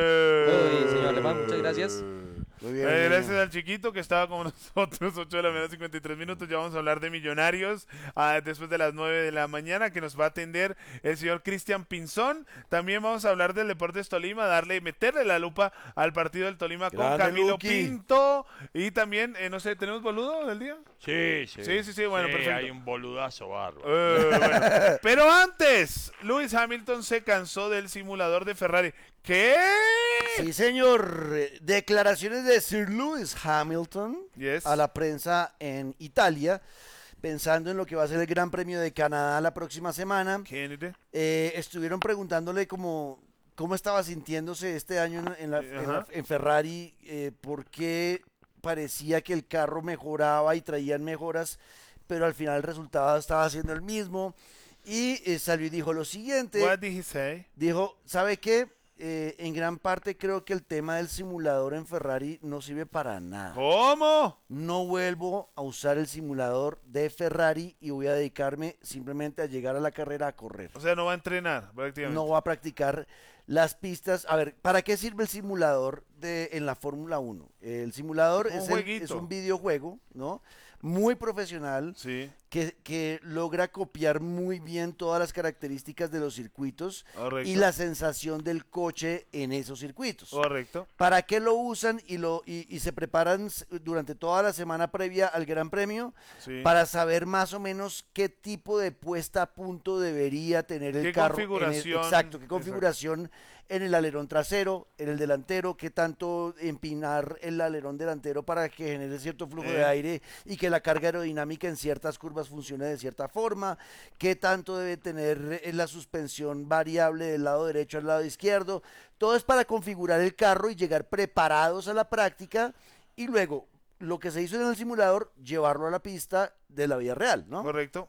B: Eh,
H: Uy, señor Alemán, muchas gracias.
A: Muy bien,
B: Eh,
A: muy
B: gracias
A: bien.
B: al chiquito que estaba con nosotros, ocho de la mañana, cincuenta y tres minutos. Ya vamos a hablar de Millonarios ah, después de las nueve de la mañana, que nos va a atender el señor Cristian Pinzón. También vamos a hablar del Deportes Tolima, darle, meterle la lupa al partido del Tolima con
A: Grande,
B: Camilo
A: Luqui.
B: Pinto. Y también, eh, no sé, ¿tenemos boludo del día?
C: Sí, sí.
B: Sí, sí, sí, bueno, perfecto.
C: Hay un boludazo bárbaro.
B: Eh, bueno. Pero antes, Lewis Hamilton se cansó del simulador de Ferrari. ¿Qué?
A: Sí, señor. Eh, Declaraciones de Sir Lewis Hamilton
B: Yes.
A: a la prensa en Italia, pensando en lo que va a ser el Gran Premio de Canadá la próxima semana.
B: Kennedy.
A: Eh, estuvieron preguntándole cómo, cómo estaba sintiéndose este año en, en la- en la-
B: Ajá.
A: en Ferrari, eh, por qué parecía que el carro mejoraba y traían mejoras, pero al final el resultado estaba siendo el mismo. Y eh, salió y dijo lo siguiente.
B: What did he say?
A: Dijo, ¿sabe qué? Eh, en gran parte creo que el tema del simulador en Ferrari no sirve para nada.
B: ¿Cómo?
A: No vuelvo a usar el simulador de Ferrari y voy a dedicarme simplemente a llegar a la carrera a correr.
B: O sea, no va a entrenar, prácticamente.
A: No voy a practicar las pistas. A ver, ¿para qué sirve el simulador de, en la Fórmula uno? El simulador
B: Un
A: es, el-
B: jueguito.
A: es un videojuego, ¿no? Muy profesional,
B: Sí,
A: que, que logra copiar muy bien todas las características de los circuitos
B: correcto.
A: y la sensación del coche en esos circuitos.
B: Correcto.
A: ¿Para qué lo usan y, lo, y, y se preparan s- durante toda la semana previa al Gran Premio?
B: Sí.
A: Para saber más o menos qué tipo de puesta a punto debería tener el
B: ¿Qué
A: carro. en el-
B: configuración?
A: exacto, qué
B: Exacto.
A: configuración en el alerón trasero, en el delantero, qué tanto empinar el alerón delantero para que genere cierto flujo
B: Eh.
A: de aire y que la carga aerodinámica en ciertas curvas funcione de cierta forma, qué tanto debe tener eh, la suspensión variable del lado derecho al lado izquierdo. Todo es para configurar el carro y llegar preparados a la práctica y luego lo que se hizo en el simulador, llevarlo a la pista de la vida real, ¿no?
B: Correcto.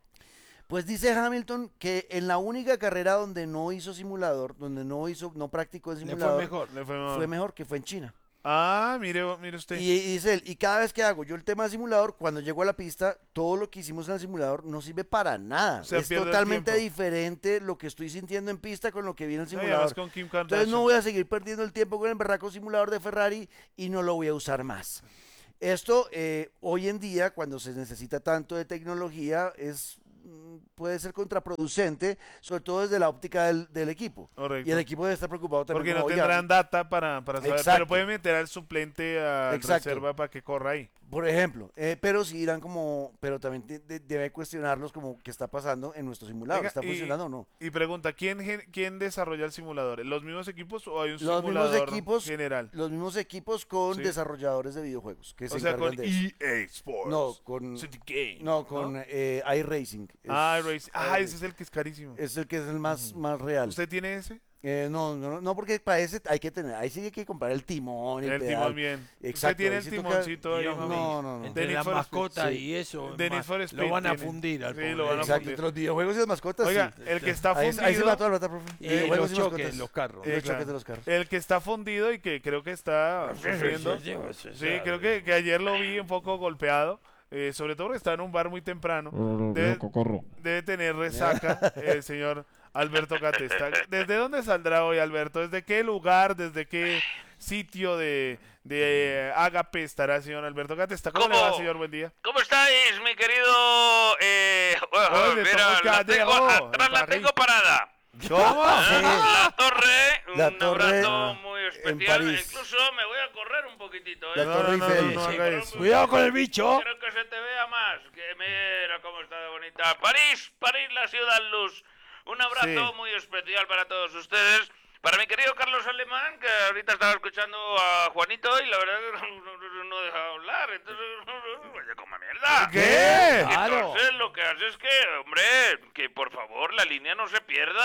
A: Pues dice Hamilton que en la única carrera donde no hizo simulador, donde no hizo, no practicó el
C: Le fue
A: simulador,
C: mejor.
B: Le fue mejor.
A: fue mejor, que fue en China.
B: Ah, mire, mire usted.
A: Y, y dice él, y cada vez que hago yo el tema de simulador, cuando llego a la pista, todo lo que hicimos en el simulador no sirve para nada.
B: O sea,
A: es
B: pierde el
A: totalmente
B: tiempo.
A: diferente lo que estoy sintiendo en pista con lo que vi en el
B: No, y
A: simulador.
B: además con Kim
A: Entonces
B: Kardashian.
A: no voy a seguir perdiendo el tiempo con el berraco simulador de Ferrari y no lo voy a usar más. Esto eh, hoy en día, cuando se necesita tanto de tecnología, es mm, puede ser contraproducente, sobre todo desde la óptica del, del equipo.
B: Correcto.
A: Y el equipo debe estar preocupado también.
B: Porque no
A: como, "Oiga,
B: tendrán data para, para saber,
A: Exacto.
B: pero pueden meter al suplente a
A: Exacto.
B: reserva para que corra ahí.
A: Por ejemplo, eh, pero sí irán como, pero también de- de- debe cuestionarlos como qué está pasando en nuestro simulador,
B: Venga,
A: ¿está
B: y-
A: funcionando o no?
B: Y pregunta, ¿quién, gen- quién desarrolla el simulador? ¿Los mismos equipos o hay un
A: Los mismos
B: simulador
A: equipos,
B: general?
A: los mismos equipos con
B: Sí.
A: desarrolladores de videojuegos que se
B: O sea,
A: encargan
B: con
A: de eso.
B: E A Sports.
A: No, con,
B: City Game,
A: no, con eh, iRacing. Es-
B: Ah, Racing. Ah,
A: eh,
B: ese es el que es carísimo.
A: es el que es el más, más real.
B: ¿Usted tiene ese?
A: Eh, no, no, no, porque para ese hay que tener, ahí sí hay que comprar el timón, el,
B: El
A: pedal.
B: timón bien.
A: Exacto,
B: ¿Usted tiene
A: ahí
B: el
A: sí toca-
B: timoncito ahí?
C: Dios
B: mami?
C: mío.
A: No, no, no.
C: Entre
B: De Need
C: la
B: for Speed,
C: mascota
A: sí.
C: y eso,
B: De Need
C: ma-
B: for
C: lo
B: Speed
C: van a
B: tiene.
C: fundir al
B: Sí,
C: pobre.
B: lo van a
A: Exacto,
B: fundir.
A: entre los videojuegos y las mascotas,
B: Oiga,
A: sí.
B: el que está
A: Ahí,
B: fundido.
A: ahí se mató la plata, profe.
C: Y
A: Videojuegos
C: los
A: y
C: choques,
A: mascotas.
C: los carros.
A: Y los
B: Eh, claro.
A: choques de los carros.
B: El que está fundido y que creo que está sufriendo. Sí, creo que, que ayer lo vi un poco golpeado. eh, sobre todo porque está en un bar muy temprano. Debe, debe tener resaca el señor Alberto Catesta. ¿Desde dónde saldrá hoy, Alberto? ¿Desde qué lugar, desde qué sitio de, de Ágape estará el señor Alberto Catesta? ¿Cómo, le va,
I: ¿Cómo?
B: señor? Buen día.
I: ¿Cómo estáis, mi querido? Eh, bueno,
B: Oye,
I: mira,
B: somos
I: la tengo,
B: Callejón,
I: atrás la
B: París.
I: tengo parada.
B: ¿Cómo?
I: La torre,
A: La
I: un
A: torre
I: abrazo muy
A: en
I: especial.
A: París.
I: Incluso me voy a correr un poquitito. ¿eh?
A: La
B: No,
A: Torre
B: no, no,
A: Eiffel.
B: no, no
I: Sí,
B: haga
I: pero-
B: eso.
C: Cuidado con el bicho.
I: Quiero que se te vea más. Que mira cómo está de bonita. París, París, la ciudad luz. Un abrazo
B: Sí.
I: muy especial para todos ustedes. Para mi querido Carlos Alemán, que ahorita estaba escuchando a Juanito y la verdad que no, no, no deja hablar. Entonces, vaya como mierda.
B: ¿Qué?
C: Claro.
I: Entonces lo que hace es que, hombre, que por favor la línea no se pierda.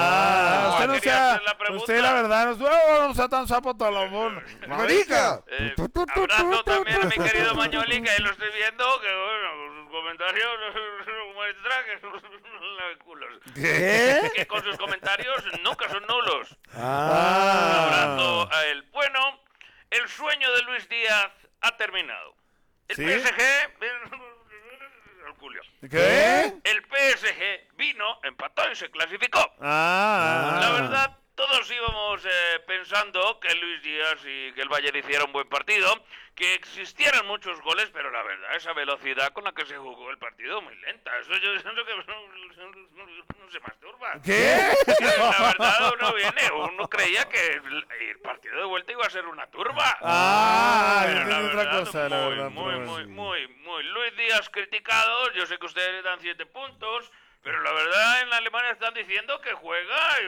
B: Ah, usted no
I: quería
B: sea,
I: hacer la pregunta.
B: usted la verdad no, oh, no sea tan sapo talabón.
A: ¡Marica!
I: Eh, abrazo también a mi querido Mañoli, que ahí lo estoy viendo, que bueno, sus comentarios muestra que son culos.
A: ¿Qué?
I: Que con sus comentarios nunca son nulos. Un
A: Ah.
I: abrazo a él. Bueno, el sueño de Luis Díaz ha terminado. El
B: ¿Sí?
I: P S G... el Julio.
B: ¿Qué?
I: El P S G vino, empató y se clasificó.
B: Ah.
I: La verdad, todos íbamos eh, pensando que Luis Díaz y que el Bayern hiciera un buen partido, que existieran muchos goles, pero la verdad, esa velocidad con la que se jugó el partido, muy lenta. Eso yo siento que no se masturba.
B: ¿Qué?
I: La verdad, uno viene, uno creía que el, el partido de vuelta iba a ser una turba.
B: Ah,
I: Pero
B: yo
I: la
B: entendí otra
I: verdad,
B: cosa, la
I: muy,
B: verdad,
I: muy,
B: pero
I: muy,
B: sí.
I: muy, muy. Luis Díaz criticado, yo sé que ustedes le dan siete puntos, pero la verdad en Alemania están diciendo que juega y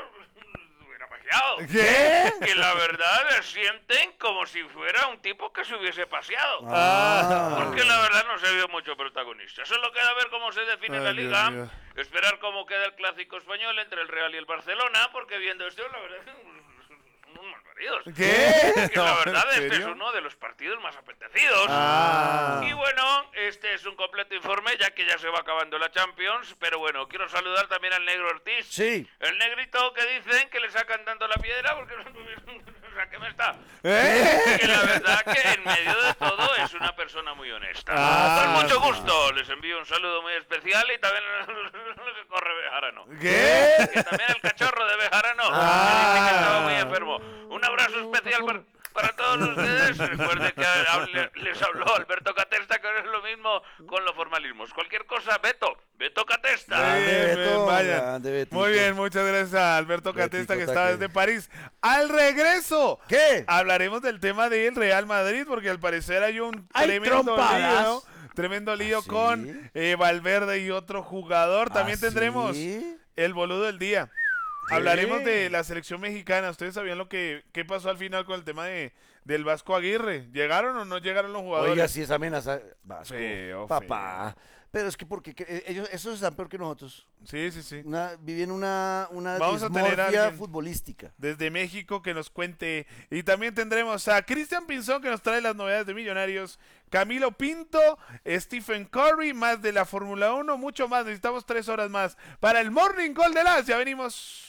I: hubiera paseado.
B: ¿Qué?
I: Que la verdad le sienten como si fuera un tipo que se hubiese paseado.
B: Ah.
I: Porque la verdad no se vio mucho protagonista. Solo queda ver cómo se define
B: Ay,
I: la
B: Dios
I: liga,
B: mío.
I: esperar cómo queda el clásico español entre el Real y el Barcelona, porque viendo esto, la verdad, son unos malparidos.
B: ¿Qué?
I: Que la
B: No, ¿en
I: verdad este es
B: serio?
I: uno de los partidos más apetecidos.
B: Ah.
I: Y bueno, este es un completo informe ya que ya se va acabando la Champions, pero bueno, quiero saludar también al negro Ortiz.
A: Sí.
I: El negrito que dicen que le sacan dando la piedra porque o sea, ¿qué me está?
B: ¿Eh?
I: Que la verdad que en medio de todo es una persona muy honesta.
B: Ah.
I: Con mucho gusto les envío un saludo muy especial y también que corre Bejarano.
B: ¿Qué?
I: Que también el cachorro de Bejarano
B: Ah.
I: que dice que estaba muy enfermo. Un abrazo especial para, para todos ustedes. Recuerden que hable- les habló Alberto Catesta, que no es lo mismo con los formalismos. Cualquier cosa, Beto, Beto Catesta.
A: Grande
B: Bien,
A: Beto,
B: bien, vaya.
A: grande Betito.
B: Muy bien, muchas gracias a Alberto Catesta, que
A: Betico
B: está
A: Taque.
B: desde París. Al regreso,
A: ¿Qué?
B: hablaremos del tema del Real Madrid, porque al parecer hay un
C: Hay
B: tremendo
C: trompadas.
B: lío, tremendo lío
A: ¿Ah, sí?
B: con eh, Valverde y otro jugador. También
A: ¿Ah,
B: tendremos
A: sí?
B: el boludo del día.
A: ¿Qué?
B: Hablaremos de la selección mexicana. ¿Ustedes sabían lo que qué pasó al final con el tema de del Vasco Aguirre? ¿Llegaron o no llegaron los jugadores?
A: Oiga, si es amenaza. Vasco,
B: Feo,
A: papá. Pero es que porque que- eh, ellos, esos están peor que nosotros.
B: Sí, sí, sí.
A: Una, viven una, una
B: Vamos a tener a
A: dismorfia
B: alguien
A: futbolística.
B: desde México que nos cuente. Y también tendremos a Cristian Pinzón que nos trae las novedades de Millonarios, Camilo Pinto, Stephen Curry, más de la Fórmula uno, mucho más. Necesitamos tres horas más para el Morning Call de las. Ya venimos.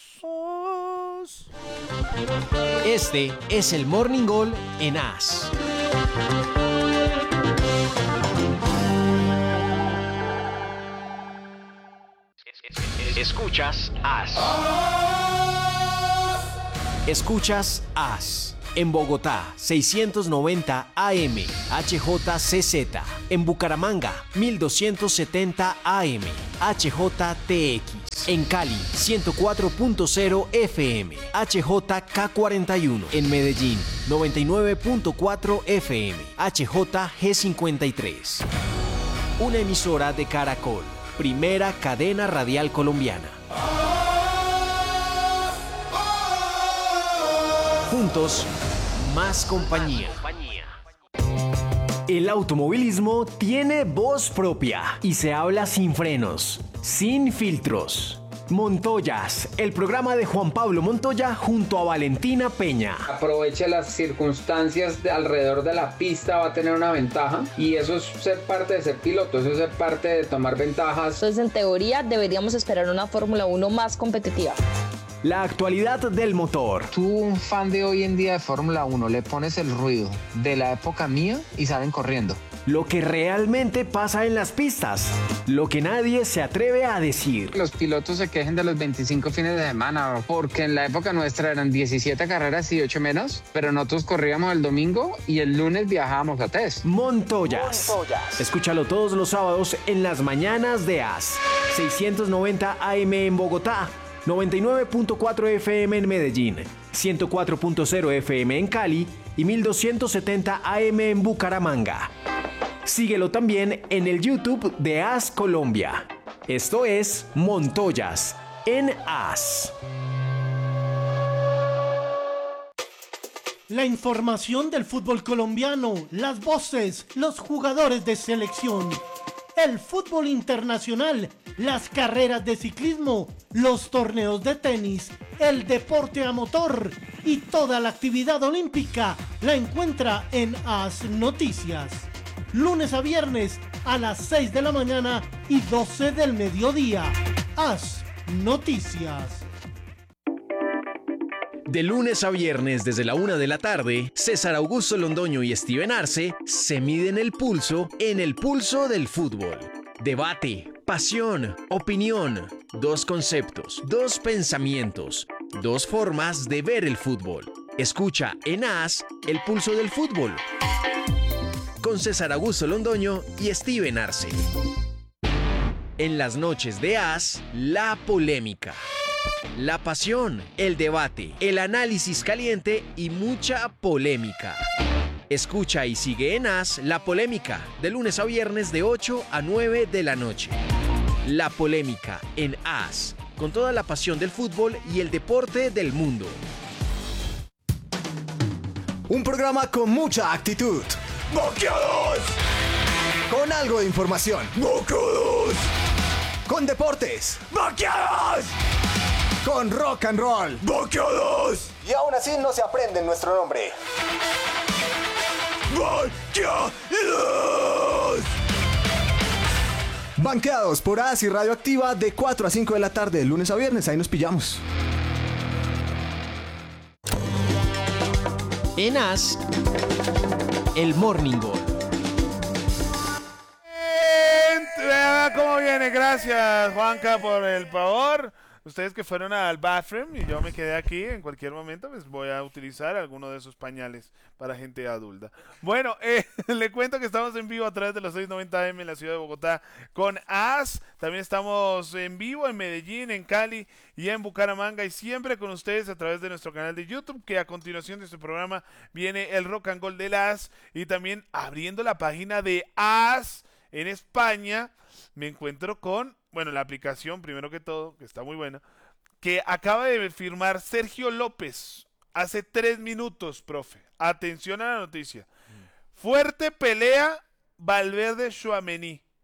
J: Este es el Morning Call en A S. Escuchas A S. Escuchas A S. En Bogotá, seiscientos noventa A M, H J C Z. En Bucaramanga, mil doscientos setenta A M, H J T X. En Cali, ciento cuatro punto cero F M, H J K cuarenta y uno. En Medellín, noventa y nueve punto cuatro F M, H J G cincuenta y tres. Una emisora de Caracol, primera cadena radial colombiana. Juntos, más compañía. El automovilismo tiene voz propia y se habla sin frenos, sin filtros. Montoyas, el programa de Juan Pablo Montoya junto a Valentina Peña.
K: Aproveche las circunstancias de alrededor de la pista, va a tener una ventaja y eso es ser parte de ser piloto, eso es ser parte de tomar ventajas.
L: Entonces, en teoría, deberíamos esperar una Fórmula uno más competitiva.
J: La actualidad del motor.
K: Tú, un fan de hoy en día de Fórmula uno, le pones el ruido de la época mía y salen corriendo.
J: Lo que realmente pasa en las pistas. Lo que nadie se atreve a decir.
K: Los pilotos se quejen de los veinticinco fines de semana, porque en la época nuestra eran diecisiete carreras y ocho menos, pero nosotros corríamos el domingo y el lunes viajábamos a test.
J: Montoyas. Montoyas. Escúchalo todos los sábados en las mañanas de A S. seiscientos noventa A M en Bogotá, noventa y nueve punto cuatro F M en Medellín, ciento cuatro punto cero F M en Cali y mil doscientos setenta A M en Bucaramanga. Síguelo también en el YouTube de A S Colombia. Esto es Montoyas en A S.
M: La información del fútbol colombiano, las voces, los jugadores de selección, el fútbol internacional, las carreras de ciclismo, los torneos de tenis, el deporte a motor y toda la actividad olímpica la encuentra en A S Noticias. Lunes a viernes a las seis de la mañana y doce del mediodía. A S Noticias.
J: De lunes a viernes desde la una de la tarde, César Augusto Londoño y Steven Arce se miden el pulso en el pulso del fútbol. Debate, pasión, opinión, dos conceptos, dos pensamientos, dos formas de ver el fútbol. Escucha en A S el pulso del fútbol con César Augusto Londoño y Steven Arce. En las noches de A S, la polémica. La pasión, el debate, el análisis caliente y mucha polémica. Escucha y sigue en A S La Polémica, de lunes a viernes de ocho a nueve de la noche. La Polémica en A S, con toda la pasión del fútbol y el deporte del mundo.
N: Un programa con mucha actitud. ¡Boqueados! Con algo de información. ¡Boqueados! Con deportes. ¡Boqueados! Con rock and roll. ¡Boqueados! Y aún así no se aprende nuestro nombre. ¡Boqueados! Banqueados por A S y Radioactiva de cuatro a cinco de la tarde, de lunes a viernes. Ahí nos pillamos.
J: En A S, el Morning Call.
B: Vea cómo viene, gracias Juanca por el favor. Ustedes que fueron al bathroom y yo me quedé aquí, en cualquier momento pues voy a utilizar alguno de esos pañales para gente adulta. Bueno, eh, le cuento que estamos en vivo a través de los seiscientos noventa A M en la ciudad de Bogotá con A S. También estamos en vivo en Medellín, en Cali y en Bucaramanga, y siempre con ustedes a través de nuestro canal de YouTube, que a continuación de este programa viene el Rock and Roll del A S, y también abriendo la página de A S en España me encuentro con, bueno, la aplicación, primero que todo, que está muy buena, que acaba de firmar Sergio López hace tres minutos, profe. Atención a la noticia. Fuerte pelea Valverde-Tchouaméni.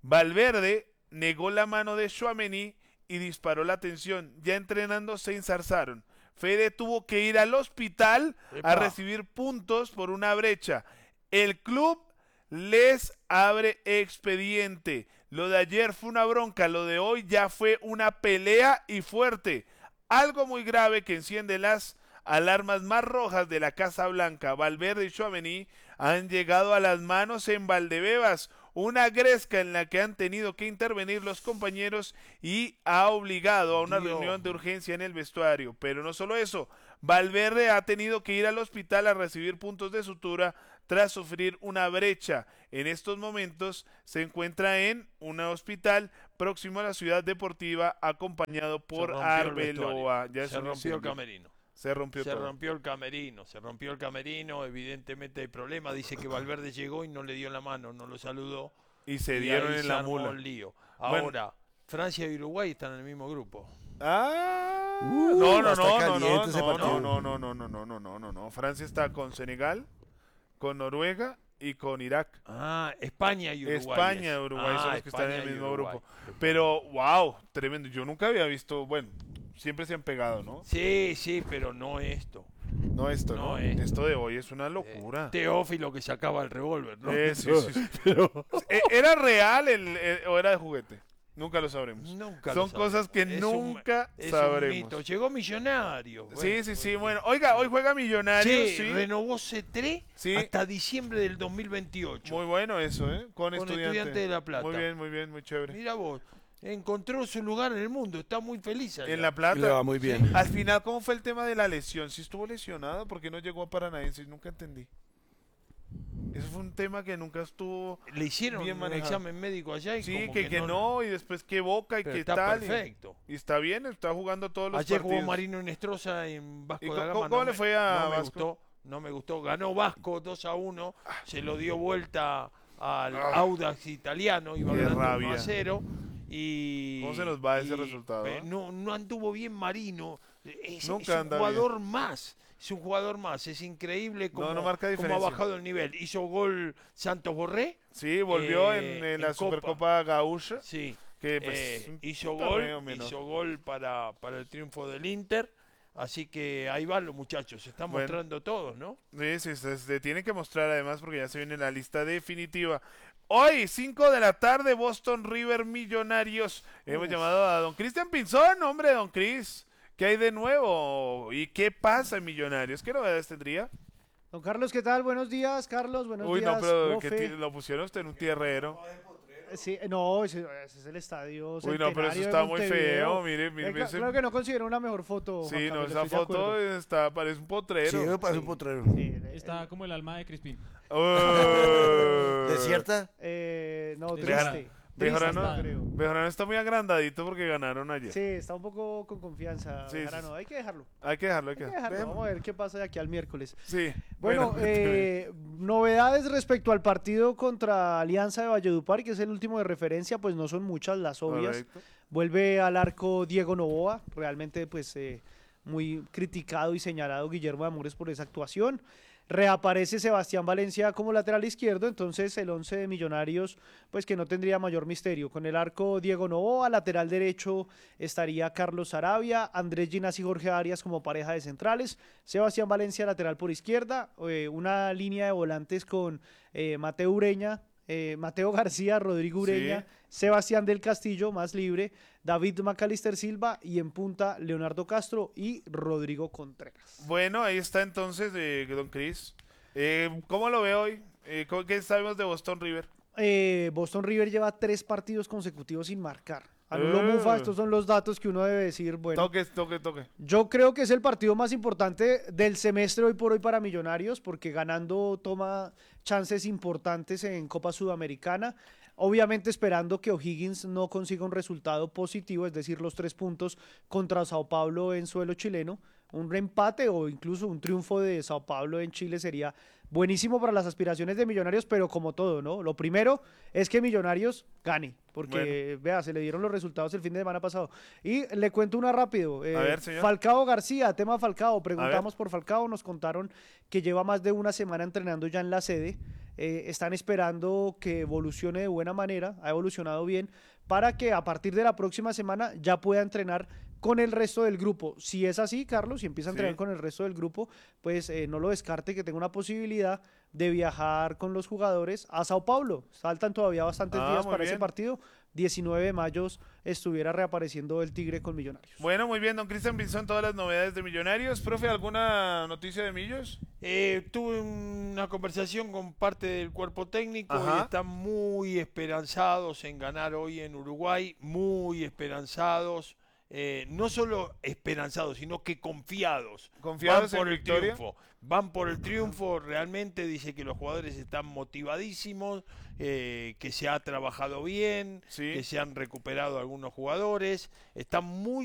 B: Valverde negó la mano de Tchouaméni y disparó la tensión. Ya entrenando se enzarzaron. Fede tuvo que ir al hospital
C: Epa.
B: a recibir puntos por una brecha. El club les abre expediente. Lo de ayer fue una bronca, lo de hoy ya fue una pelea y fuerte. Algo muy grave que enciende las alarmas más rojas de la Casa Blanca. Valverde y Tchouaméni han llegado a las manos en Valdebebas, una gresca en la que han tenido que intervenir los compañeros y ha obligado a una
C: Dios.
B: reunión de urgencia en el vestuario. Pero no solo eso, Valverde ha tenido que ir al hospital a recibir puntos de sutura tras sufrir una brecha. En estos momentos se encuentra en un hospital próximo a la ciudad deportiva acompañado por
C: Se rompió el
B: Arbeloa.
C: vestuario,
B: Ya
C: se
B: es un
C: rompió el
B: incendio.
C: camerino.
B: Se rompió
C: Se
B: todo.
C: rompió el camerino, se rompió el camerino, evidentemente hay problema. Dice que Valverde llegó y no le dio la mano, no lo saludó.
B: Y se dieron
C: ahí
B: en
C: se
B: la
C: armó
B: mula.
C: el lío.
B: Bueno.
C: Ahora, Francia y Uruguay están en el mismo grupo.
B: Ah,
A: Uh,
B: no, no,
A: está
B: no, no,
A: caliente
B: no,
A: ese
B: no,
A: partido.
B: no, no, no, no, no, no, no, no, no. Francia está con Senegal, con Noruega y con Irak.
C: Ah, España y Uruguay.
B: España y
C: es.
B: Uruguay
C: Ah,
B: son los que están en el
C: España y
B: mismo
C: Uruguay.
B: grupo. Pero, wow, tremendo. Yo nunca había visto, bueno, siempre se han pegado, ¿no?
C: Sí, sí, pero no esto.
B: No esto, ¿no?
C: No esto.
B: Esto de hoy es una locura.
C: Teófilo que sacaba el revólver, ¿no?
B: Eh, sí, sí, sí. ¿E- ¿Era real el, el- o era de juguete? Nunca lo sabremos.
C: Nunca
B: Son
C: lo sabremos.
B: cosas que
C: Es un-
B: nunca
C: es un
B: sabremos.
C: mito. Llegó Millonario.
B: Sí,
C: bueno,
B: sí, sí. Bueno, oiga, hoy juega Millonarios,
C: Sí,
B: sí.
C: renovó C tres
B: Sí.
C: hasta diciembre del dos mil veintiocho.
B: Muy bueno eso, ¿eh? Con,
C: Con
B: estudiante.
C: Estudiante de La Plata.
B: Muy bien, muy bien, muy chévere.
C: Mira vos, encontró su lugar en el mundo, está muy feliz allá.
B: En La Plata.
A: Le va muy bien.
B: Al final, ¿cómo fue el tema de la lesión? ¿Sí estuvo lesionado? ¿Por qué no llegó a Paranaense? Nunca entendí. Eso fue un tema que nunca estuvo
C: Le hicieron
B: bien
C: un
B: manejado.
C: examen médico allá y
B: Sí,
C: como
B: que, que no, y después que Boca y
C: Pero
B: que
C: está
B: tal. y-
C: perfecto.
B: Y, está bien, está jugando todos los
C: Ayer
B: partidos.
C: jugó Marino Inestrosa en Vasco
B: ¿Y
C: da
B: cómo-
C: Gama.
B: cómo
C: no
B: le
C: me-
B: fue a
C: No me
B: Vasco?
C: gustó, no me gustó. Ganó Vasco dos a uno, se lo dio vuelta al
B: Ah.
C: Audax italiano, iba
B: Qué
C: ganando
B: rabia.
C: uno a cero. Y,
B: ¿Cómo se nos va ese
C: y,
B: resultado,
C: eh,
B: eh?
C: No, no anduvo bien Marino. Es,
B: Nunca
C: es un
B: anda
C: jugador más. Es un jugador más. Es increíble cómo,
B: no marca
C: cómo ha
B: diferencia.
C: bajado el nivel. Hizo gol Santos Borré.
B: Sí, volvió
C: eh,
B: en, en la
C: en Copa.
B: Supercopa Gaúcha.
C: Sí.
B: Que, pues,
C: Eh,
B: un
C: hizo
B: torneo
C: gol,
B: menor.
C: hizo gol para, para el triunfo del Inter. Así que ahí van los muchachos. Se están
B: Bueno.
C: mostrando todos, ¿no?
B: Sí, sí, se, se tiene que mostrar además porque ya se viene la lista definitiva. Hoy, cinco de la tarde, Boston River Millonarios. Hemos llamado a don Cristian Pinzón, hombre, don Cris. ¿Qué hay de nuevo? ¿Y qué pasa en Millonarios? ¿Qué novedades tendría?
O: Don Carlos, ¿qué tal? Buenos días, Carlos. Buenos
B: Uy,
O: días,
B: no, pero
O: profe.
B: que ti- lo pusieron usted en un tierrero.
O: Sí, no, ese, ese es el estadio.
B: Uy, no, pero eso
O: Centenario de
B: está muy
O: Montevideo.
B: feo. Mire, mire,
O: Eh, cla-
B: ese-
O: Creo que no considero una mejor foto.
B: Sí,
O: Juan
B: no,
O: Carlos,
B: esa
O: estoy de
B: foto
O: acuerdo.
B: está, parece un potrero.
A: Sí, me parece un potrero.
P: Está como el alma de Crispín.
B: Oh.
A: ¿Desierta?
O: Eh, no,
B: Bejara-
O: triste.
B: Bejorano,
O: Triste, creo.
B: Bejorano está muy agrandadito porque ganaron ayer.
O: Sí, está un poco con confianza.
B: Sí,
O: Bejarano.
B: sí, sí.
O: Hay que dejarlo.
B: Hay que dejarlo, hay
O: Hay
B: que
O: que dejarlo.
B: dejarlo.
O: Vamos a ver qué pasa de aquí al miércoles.
B: Sí.
O: Bueno,
B: bueno,
O: eh, novedades respecto al partido contra Alianza de Valledupar, que es el último de referencia, pues no son muchas las obvias.
B: Correcto.
O: Vuelve al arco Diego Novoa, realmente pues eh, muy criticado y señalado Guillermo de Amores por esa actuación. Reaparece Sebastián Valencia como lateral izquierdo, entonces el once de Millonarios pues que no tendría mayor misterio. Con el arco Diego Novoa, lateral derecho estaría Carlos Sarabia, Andrés Ginás y Jorge Arias como pareja de centrales, Sebastián Valencia lateral por izquierda, eh, una línea de volantes con eh, Mateo Ureña, eh, Mateo García, Rodrigo Ureña,
B: Sí.
O: Sebastián del Castillo, más libre, David Macalister Silva y en punta Leonardo Castro y Rodrigo Contreras.
B: Bueno, ahí está entonces eh, don Cris. Eh, ¿Cómo lo ve hoy? Eh, ¿cómo- ¿Qué sabemos de Boston River?
O: Eh, Boston River lleva tres partidos consecutivos sin marcar. Anuló
B: Eh.
O: Mufa, estos son los datos que uno debe decir. Bueno,
B: Toque, toque, toque.
O: yo creo que es el partido más importante del semestre hoy por hoy para Millonarios, porque ganando toma chances importantes en Copa Sudamericana. Obviamente esperando que O'Higgins no consiga un resultado positivo, es decir, los tres puntos contra Sao Paulo en suelo chileno. Un empate o incluso un triunfo de Sao Paulo en Chile sería buenísimo para las aspiraciones de Millonarios, pero como todo, ¿no? Lo primero es que Millonarios gane, porque, vea, se le dieron los resultados el fin de semana pasado. Y le cuento una rápido. eh,
B: A ver, señor.
O: Falcao García, tema Falcao.
B: A
O: Preguntamos por Falcao, nos contaron que lleva más de una semana entrenando ya en la sede. eh, están esperando que evolucione de buena manera, ha evolucionado bien, para que a partir de la próxima semana ya pueda entrenar con el resto del grupo. Si es así, Carlos, si empieza a entrenar
B: Sí.
O: con el resto del grupo, pues eh, no lo descarte que tenga una posibilidad de viajar con los jugadores a Sao Paulo. Faltan todavía bastantes
B: Ah,
O: días
B: muy
O: para ese
B: bien.
O: partido. diecinueve de mayo estuviera reapareciendo el Tigre con Millonarios.
B: Bueno, muy bien, don Cristian Pinzón, todas las novedades de Millonarios. Profe, ¿alguna noticia de Millos?
C: Eh, tuve una conversación con parte del cuerpo técnico
B: Ajá.
C: y están muy esperanzados en ganar hoy en Uruguay, muy esperanzados. Eh, no solo esperanzados, sino que confiados.
B: Confiados
C: van por
B: en
C: el
B: victoria.
C: triunfo. Van por el triunfo, realmente dice que los jugadores están motivadísimos, eh, que se ha trabajado bien,
B: Sí.
C: que se han recuperado algunos jugadores, están muy